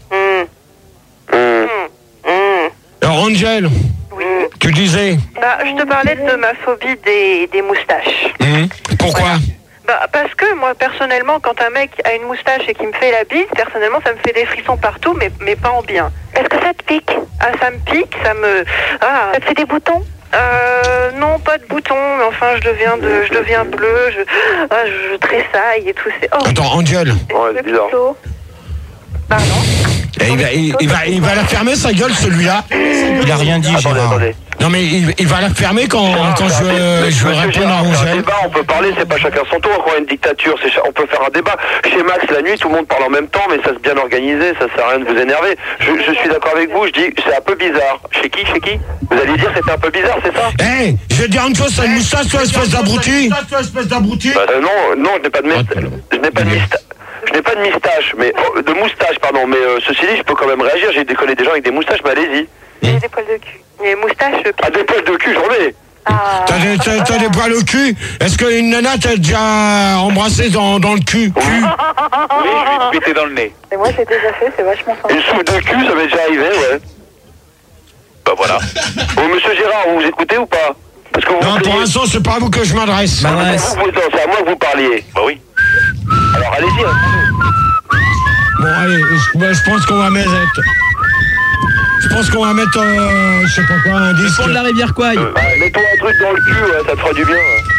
Alors, Angel, tu disais. Je te parlais de ma phobie des moustaches. Pourquoi? Parce que moi, personnellement, quand un mec a une moustache et qu'il me fait la bise, personnellement, ça me fait des frissons partout, mais pas en bien. Est-ce que ça te pique? Ah, ça me pique, ça me... Ah. Ça te fait des boutons? Non, pas de boutons, mais enfin, je deviens bleu, je tressaille et tout. C'est... Oh. Attends, Angel. Ouais, c'est bizarre. Pardon? Et il va la fermer, sa gueule, celui-là. Il a rien dit, Gérard. Attendez. Non, mais il va la fermer quand je réponds à Un Angel. débat, on peut parler, c'est pas chacun son tour, encore une dictature, on peut faire un débat. Chez Max, la nuit, tout le monde parle en même temps, mais ça se bien organisé, ça sert à rien de vous énerver. Je suis d'accord avec vous, je dis, c'est un peu bizarre. Chez qui? Vous allez dire c'était un peu bizarre, c'est ça? Hé, je vais te dire une chose, t'as une moustache, toi, espèce d'abruti. Non, je n'ai pas de moustache. Je n'ai pas de moustache, mais de moustache, pardon. Mais ceci dit, je peux quand même réagir. J'ai déconné des gens avec des moustaches, mais allez-y. J'ai des poils de cul. Les moustaches. Ah, des poils de cul, j'en ai. T'as des poils au cul? Est-ce qu'une nana t'a déjà embrassé dans le cul? Oui, je lui ai pété dans le nez. Et moi, j'ai déjà fait, c'est vachement sympa. Une soupe de cul, ça m'est déjà arrivé, ouais. Bah voilà. Bon, monsieur Gérard, vous écoutez ou pas? Parce que vous Non, pour l'instant, c'est pas à vous que je m'adresse. C'est à moi que vous parliez. Bah oui. Alors allez-y. Bon, allez, je pense qu'on va mettre... Je sais pas quoi, un disque. Pour de la rivière Kouai. Mets-toi un truc dans le cul, ouais, ça te fera du bien.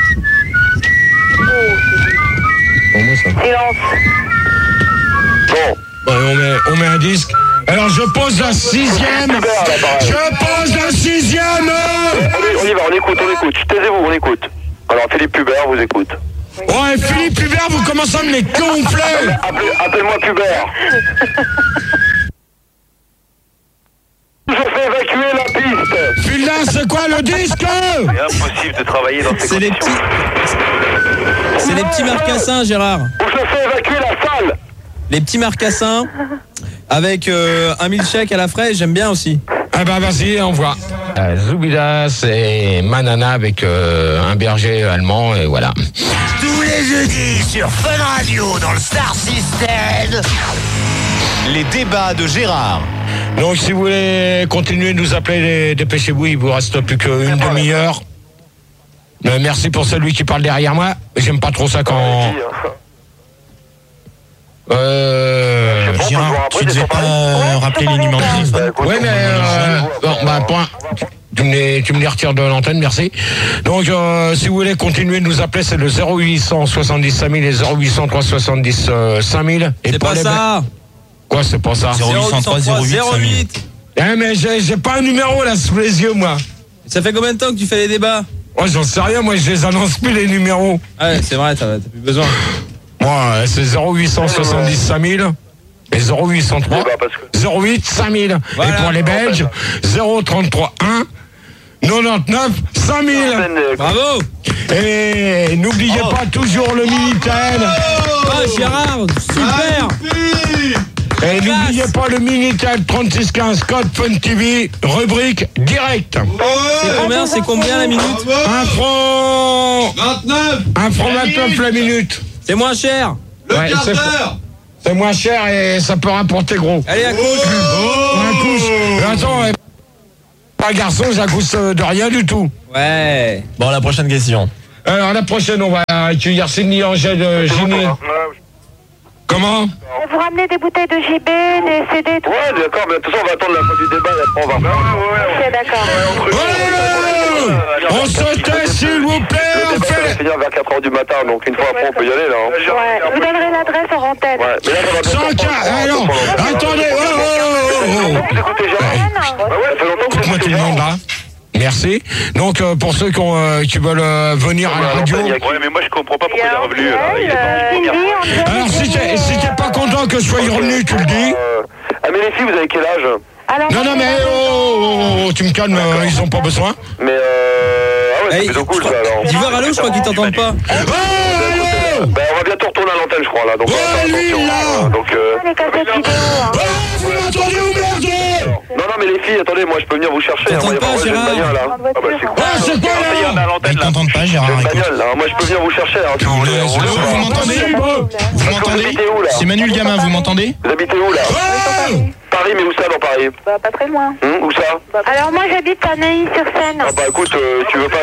Pour moi, ça va. Silence. Bon. Ouais, on met un disque. Alors, je pose la 6e. On y va, on écoute. Taisez-vous, on écoute. Alors, Philippe Hubert vous écoute. Ouais, Philippe Hubert, vous commencez à me les gonfler. Appelle-moi Hubert. Je fais évacuer la piste. Putain, c'est quoi le disque? C'est impossible de travailler dans ces conditions. C'est les petits marcassins, Gérard. Je fais évacuer la salle. Les petits marcassins avec un milkshake à la fraise, j'aime bien aussi. Ah bah vas-y, on voit. Zoubida, c'est Manana avec un berger allemand et voilà. Tous les jeudis sur Fun Radio dans le Star System. Les débats de Gérard. Donc si vous voulez continuer de nous appeler, dépêchez-vous, il vous reste plus qu'une demi-heure. Merci pour celui qui parle derrière moi. J'aime pas trop ça quand... Gérard, tu devais pas rappeler les numéros de téléphone. Ouais, mais point. Tu me les retires de l'antenne, merci. Donc, si vous voulez continuer de nous appeler, c'est le 0800 70 5000 et 0800 370 5000. C'est pas ça. Quoi, c'est pas ça? 0803 08. Mais j'ai pas un numéro là sous les yeux, moi. Ça fait combien de temps que tu fais les débats? Moi, j'en sais rien, moi, je les annonce plus les numéros. Ah ouais, c'est vrai, t'as plus besoin. Moi, c'est 0870 5000. Et 0803 08 5000. Voilà. Et pour les Belges, 033 1 99 5000. Bravo. Et n'oubliez pas toujours le Minitel. Oh Gérard, super. Et n'oubliez pas le Minitel 3615 code Fun TV, rubrique direct. C'est combien la minute? 1 franc 29 la minute. C'est moins cher. Ouais, c'est moins cher et ça peut rapporter gros. Allez, à couche. Un couche. Attends, pas garçon, j'accouche de rien du tout. Ouais. Bon, la prochaine question. Alors, la prochaine, on va accueillir Cindy, Angèle, Ginny. Comment? Vous ramenez des bouteilles de JB, des CD, tout. Ouais, d'accord, mais de toute façon, on va attendre la fin du débat et après on va Ok, d'accord. On se tait, s'il vous plaît. Le débat va finir vers 4h du matin, donc une fois après, on peut y aller, là. Ouais, vous donnerez l'adresse en antenne. Ouais, mais là, ça va bien. Alors, attendez. Vous écoutez Gérard? Ouais, ça fait longtemps que Écoute-moi tout le monde, là. Merci. Donc, pour ceux qui veulent venir à la radio... Ouais, mais moi, je comprends pas pourquoi il est revenu, là. Alors, si t'es pas content que je sois revenu, tu le dis. Ah, mais les filles, vous avez quel âge? Non, mais tu me calmes, ils ont pas besoin. Mais ah ouais, c'est plutôt cool, ça, alors. Dis voir allô, je crois qu'ils t'entendent pas. Allô. Ben, on va bientôt retourner à l'antenne, je crois, là. Donc, lui, là. Donc, Les cassettes vidéo, hein. Vous m'entendez ou merde? non, mais les filles, attendez, moi, je peux venir vous chercher. T'entends Moi, pas, j'ai une Gérard? bagnole, là. Ah, bah, c'est cool. C'est quoi, là? Ils t'entendent pas, Gérard. J'ai une Écoute. bagnole, là. Moi, je peux venir vous chercher, là. Vous m'entendez? Vous m'entendez? C'est Manu le gamin, vous m'entendez? Vous habitez où, là? Paris, mais où ça, dans Paris? Bah, pas très loin. Où ça? Alors, moi, j'habite à Neuilly-sur-Seine. Ah, bah, écoute, tu veux pas...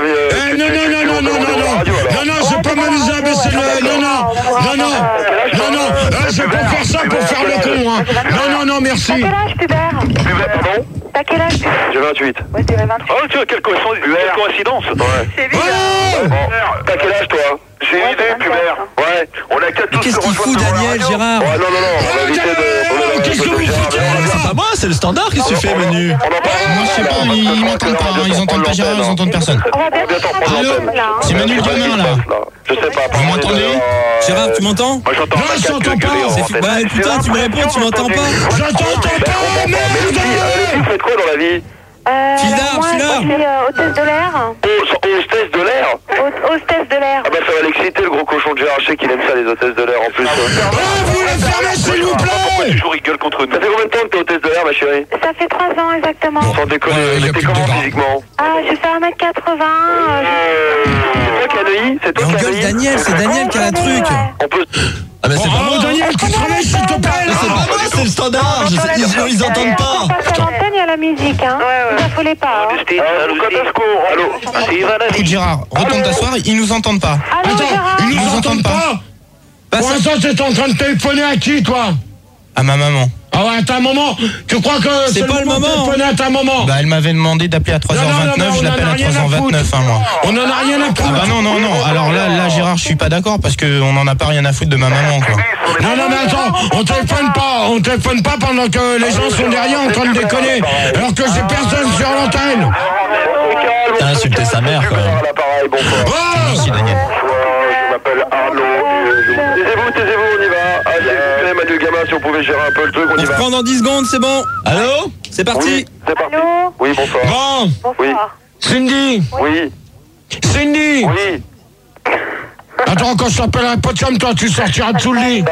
Non, je peux m'amuser à baisser le... Non, je peux faire ça pour faire le con, hein. Non, merci. T'as quel âge, Pubert? Pardon? T'as quel âge? J'ai 28. Ouais, c'est 28. Oh, tu vois, quelle coïncidence. Ouais. C'est bizarre. Bon, t'as quel âge, toi? J'ai une idée, Pubert. Ouais, on a qu'à tous Qu'est-ce qu'il fout, Daniel, Gérard? Ouais, non, on va éviter de... Qu'est-ce que vous foutez? C'est pas moi, c'est le standard qui se fait, Menu. On en parle. Moi, je sais pas, ils m'entendent pas. Ils entendent pas Gérard, ils entendent personne. On va bientôt prendre l'antenne, là. C'est Manu le gamin, là. Je sais pas. Vous m'entendez? Gérard, tu m'entends? Moi, j'entends Non, je t'entends pas. Bah putain, tu me réponds, tu m'entends pas? Je t'entends pas, merde. Vous faites quoi dans la vie? Filard, moi, Filard. je suis hôtesse de l'air. Hôtesse de l'air? Hôtesse de l'air. Ah bah ça va l'exciter, le gros cochon de Gérard. Je sais qu'il aime ça, les hôtesses de l'air, en plus. Vous le fermez, s'il vous plaît. Toujours rigole contre nous. Ça fait combien de temps que t'es hôtesse de l'air, ma chérie? Ça fait 3 ans exactement. Sans déconner, t'es comment physiquement? Ah, je fais 1m80. C'est toi qui as Neuilly? C'est toi qui as Engueule Neuilly? Daniel, c'est Daniel qui a la truc. On peut... Ah, mais c'est pas moi. Daniel, tu te réveilles, s'il te plaît. C'est pas moi, c'est le standard. Ils entendent pas. On passe à l'antenne, il y a la musique, hein. Ne vous affolez pas, hein. Allô? Écoute, Gérard, retourne t'asseoir, ils nous entendent pas. Allô, Gérard? Ils nous entendent pas. Pour l'instant, t'es en train de téléphoner à qui, toi? À ma maman. Ah ouais, à ta maman. Tu crois que C'est pas le moment. Téléphoner à ta maman? Bah, elle m'avait demandé d'appeler à 3h29, je l'appelle à 3h29, moi. On en a rien à foutre. Ah bah non. Alors là, Gérard, je suis pas d'accord parce qu'on en a pas rien à foutre de ma maman, quoi. Non, mais attends, on téléphone pas pendant que les gens sont derrière en train de déconner, alors que j'ai personne sur l'antenne. T'as insulté sa mère, quand même. Merci, Daniel. Je m'appelle Arnaud. Taisez-vous, on y va. Allez, Manu Gamin, si on pouvait gérer un peu le truc, on y On va. reprend dans 10 secondes, c'est bon. Allô? C'est parti. Oui, c'est parti. Allô? Oui, bonsoir. Bon, Bonsoir. Cindy, Oui, oui. attends, quand je t'appellerai pas comme toi, tu sortiras de sous le lit.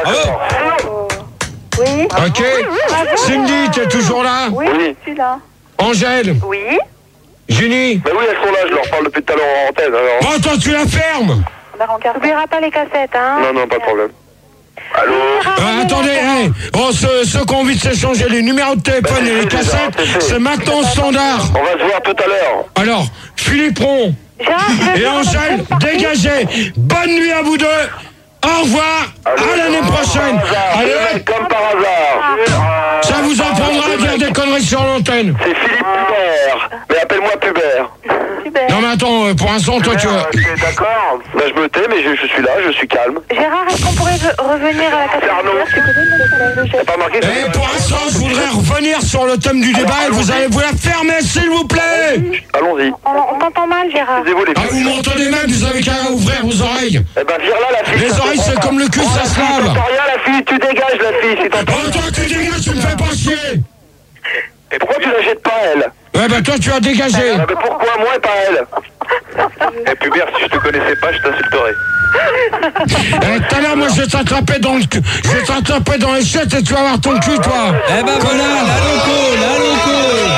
Oui. Ok? Cindy, t'es toujours là? Oui, je suis là. Angèle, Oui. Ginny. Mais oui, elles sont là, je leur parle depuis tout à l'heure en antenne. Alors... Oh, attends, tu la fermes. N'oubliera pas les cassettes, hein. Non, pas de problème. Allô? Attendez, ceux qui ont envie de s'échanger les numéros de téléphone et les cassettes, c'est maintenant standard. On va se voir tout à l'heure. Alors, Philippe Ron et Angèle, dégagez. Bonne nuit à vous deux. Au revoir. À l'année prochaine. Allez, Comme par hasard. ça vous apprendra à dire des conneries sur l'antenne. C'est Philippe Pubert. Mais appelle-moi Pubert. Super. Non mais attends, pour l'instant, toi, tu vois. D'accord. Bah, je me tais, mais je suis là, je suis calme. Gérard, est-ce qu'on pourrait revenir à la quatrième? T'as pas marqué? Et pour l'instant, je voudrais revenir sur le thème du débat et vous allez vous la fermer, s'il vous plaît. Allons-y. On t'entend mal, Gérard. Vous m'entendez mal, vous avez qu'à ouvrir vos oreilles. Eh ben, vire là, la fille. Les oreilles, c'est comme le cul, ça se lave. T'entends rien, la fille, tu dégages, la fille, si t'entends. Oh, toi, tu dégages, tu me fais pas chier. Et pourquoi tu la jettes pas, elle? Ouais, bah, toi, tu as dégagé. Ah, mais pourquoi moi et pas elle? Eh, Pubère, si je te connaissais pas, je t'insulterais. Tout à l'heure, moi, je vais t'attraper dans le cul. Je vais t'attraper dans les chiottes et tu vas avoir ton cul, toi. Eh ben voilà, la loco.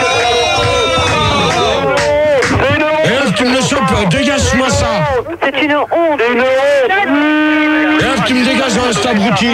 Et là, tu me le chopes, dégage-moi ça. C'est une honte. C'est une honte. Et là, tu me dégages, reste abruti.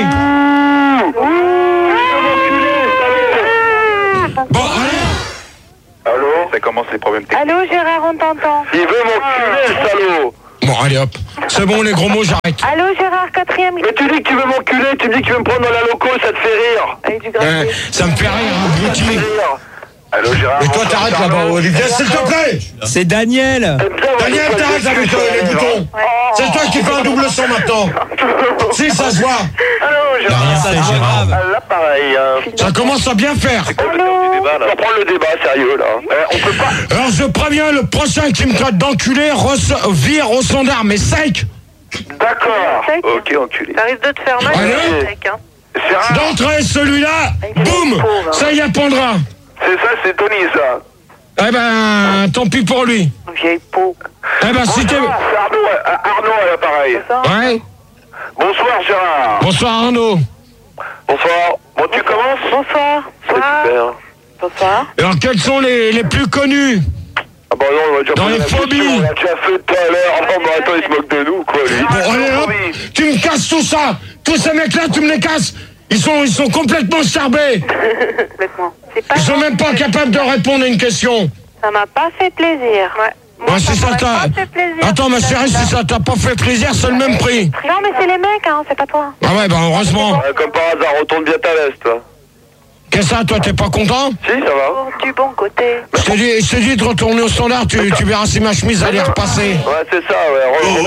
Bon, allez. Allô? Ça commence les problèmes techniques. Allô, Gérard, on t'entend. Il veut m'enculer, le salaud. Bon, allez, hop. C'est bon, les gros mots, j'arrête. Allô, Gérard, quatrième. Mais tu dis que tu veux m'enculer, tu me dis que tu veux me prendre dans la loco, ça te fait rire. Avec du gravier. Ça me fait rire, abruti. Allô, Gérard. Et toi, t'arrêtes là-bas, Olivier, s'il te plaît. C'est Daniel. Daniel, t'arrêtes avec les boutons. C'est toi qui fais un double son maintenant. Si, ça se voit. Allô, Gérard. Ça devient grave. Là, pareil. Ça commence à bien faire. On va prendre le débat, sérieux, là. On peut pas... Alors, je préviens, le prochain qui me traite d'enculé vire au standard, mais sec. D'accord. Ok, enculé. Ça risque de te faire mal. Allô? Sec, hein. C'est rare. D'entrée, celui-là, boum, ça y appendra. C'est ça, c'est Tony, ça. Eh ben, tant pis pour lui. Vieille peau. Eh ben, si t'es... Bonsoir, c'est Arnaud à l'appareil. Ouais. Bonsoir, Gérard. Bonsoir, Arnaud. Bonsoir. Bon, tu commences? Bonsoir. Super. Bonsoir. Alors, quels sont les plus connus? Ah bah non, on va déjà Dans poser les la question, phobies. on l'a déjà fait tout à l'heure. Oh bah attends, il se moque de nous, quoi, lui. Bon, allez, hop, tu me casses tout ça. Tous ces mecs-là, tu me les casses. Ils sont complètement charbés. Complètement. Ils sont même pas capables de répondre à une question. Ça m'a pas fait plaisir. Ouais. Moi, Ouais, si ça m'aurait t'a... pas fait plaisir. Attends, ma chérie, si ça t'a pas fait plaisir, c'est le même prix. Non, mais c'est les mecs, hein, c'est pas toi. Ah ouais, bah heureusement. Comme par hasard, retourne bien ta veste, toi. Qu'est-ce que ça, toi, t'es pas content? Si, ça va. Oh, du bon côté. Je t'ai dit de retourner au standard, tu verras si ma chemise allait repasser. Ouais, c'est ça, ouais.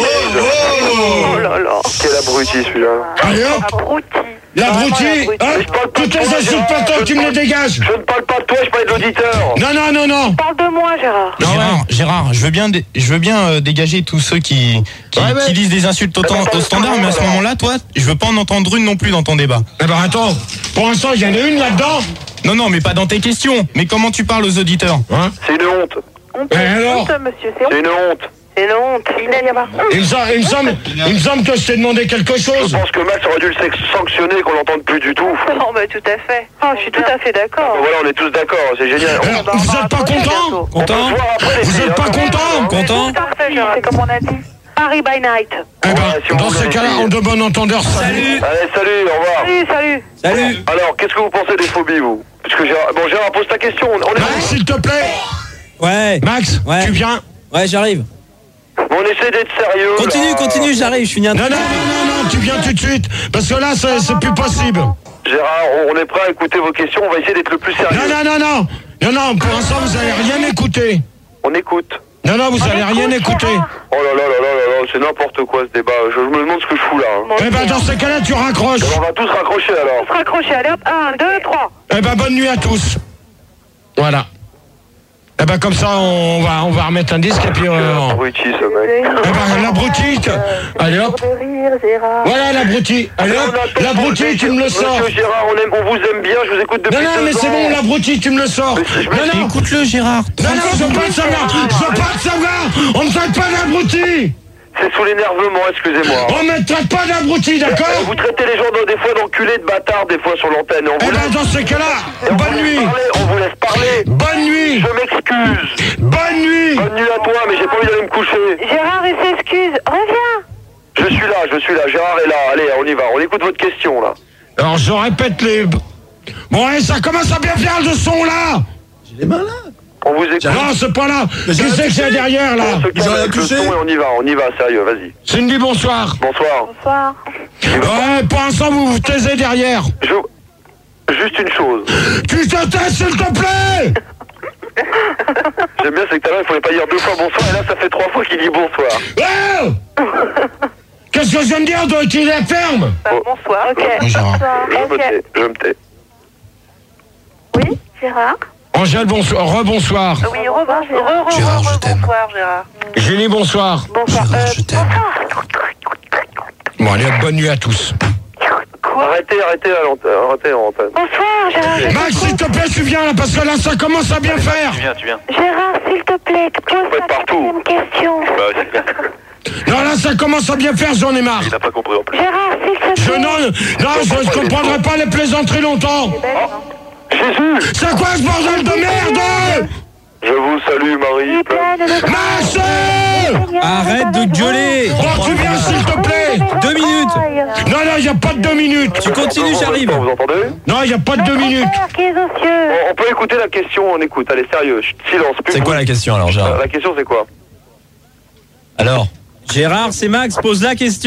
Oh là là. Quel abruti, celui-là. Allez hop, Abruti. l'abruti, hop, toutes les insultes pas toi, tu me les dégages. Je ne parle pas de toi, je parle de l'auditeur. Non. Parle de moi, Gérard. Gérard, je veux bien dégager tous ceux qui disent des insultes au standard, mais à ce moment-là, toi, je veux pas en entendre une non plus dans ton débat. Eh ben attends, pour l'instant, il y en a une là-dedans. Non, mais pas dans tes questions. Mais comment tu parles aux auditeurs? Hein? C'est une honte. Et alors? Honte, monsieur, c'est honte. C'est une honte. C'est une honte. Il me semble que je t'ai demandé quelque Je chose. pense que Max aurait dû le sanctionner, qu'on l'entende plus du tout. Non, mais tout à fait. Oh, je suis tout à fait d'accord. Voilà, on est tous d'accord, c'est génial. Alors, vous êtes pas content? Content? Vous êtes pas content? Content? Parfait, Gérard, c'est comme on a dit. Paris by night. Eh ben, dans ces cas-là, en de bon entendeur, salut. Allez, salut, au revoir. Salut. Alors, qu'est-ce que vous pensez des phobies, vous? Parce que Gérard, pose ta question. Max, s'il te plaît. Ouais. Max, Ouais. tu viens? Ouais, j'arrive. On essaie d'être sérieux. Continue, j'arrive, je finis un Non, tu viens tout de suite. Parce que là, c'est plus possible. Gérard, on est prêt à écouter vos questions, on va essayer d'être le plus sérieux. Non, pour l'instant, vous allez rien écouter. On écoute. Non, vous allez rien écouter. Oh là, c'est n'importe quoi ce débat. Je me demande ce que je fous là. Hein. Eh ben, dans ces cas-là, tu raccroches. On va tous raccrocher alors. Raccrochez, allez hop. 1, 2, 3. Eh ben, bonne nuit à tous. Voilà. Eh ben, comme ça, on va remettre un disque et puis... Abruti, ce mec. Eh ben, l'abruti, allez hop. Voilà l'abruti. Allez hop, l'abruti, tu me le sors. Monsieur Gérard, on vous aime bien, je vous écoute depuis 2 ans. Non, mais c'est bon, l'abruti, tu me le sors. Non, Écoute-le, Gérard. Non, je veux pas le savoir. On ne traite pas d'abruti. C'est sous l'énervement, excusez-moi. On ne traite pas d'abruti, d'accord? Vous traitez les gens des fois d'enculés, de bâtards, des fois sur l'antenne. Eh ben, dans ces cas-là, bonne nuit. On vous laisse parler. Bonne nuit. Je m'excuse. Bonne nuit. Bonne nuit à toi, mais j'ai pas envie d'aller me coucher. Gérard, il s'excuse. Reviens. Je suis là, Gérard est là. Allez, on y va, on écoute votre question là. Alors je répète les... Bon, allez, ça commence à bien faire le son là. J'ai les mains là. On vous écoute. Non, c'est pas là. Je sais que c'est derrière là. On se calme avec le son et on y va, sérieux, vas-y. Cindy, bonsoir. Bonsoir. Ouais, pour l'instant vous vous taisez derrière. Juste une chose. Tu te tais, s'il te plaît. J'aime bien, c'est que tout à l'heure, il fallait pas dire 2 fois bonsoir, et là, ça fait 3 fois qu'il dit bonsoir. Oh qu'est-ce que je viens de dire, toi, qui la ferme? Bonsoir. Ok. Je me tais. Oui, Gérard. Angèle, bonsoir. Rebonsoir. Oui, rebonsoir. Gérard, je t'aime. Bonsoir, Gérard. Julie, bonsoir. Bonsoir. Gérard, je t'aime. Bon, allez, bonne nuit à tous. Arrêtez l'antenne. Bonsoir, Gérard. Max, s'il te plaît, tu viens là, parce que là, ça commence à bien faire. Tu viens. Gérard, s'il te plaît, pose peux être la partout. deuxième question. c'est bien. Non, là, ça commence à bien faire, j'en ai marre. Il a pas compris en plus. Gérard, s'il te plaît. Je ne comprendrai pas les plaisanteries longtemps. Jésus! C'est quoi ce bordel de merde? Je vous salue, Marie. Max! Arrête de gueuler. Bon, tu viens, s'il te plaît. 2 minutes. Non, il n'y a pas de 2 minutes. Tu continues, j'arrive. Vous entendez? Non, il n'y a pas de 2 minutes. Qui est aux cieux. On peut écouter la question, on écoute. Allez, sérieux, silence. C'est quoi la question alors, Gérard? La question, c'est quoi? Alors Gérard, c'est Max, pose la question.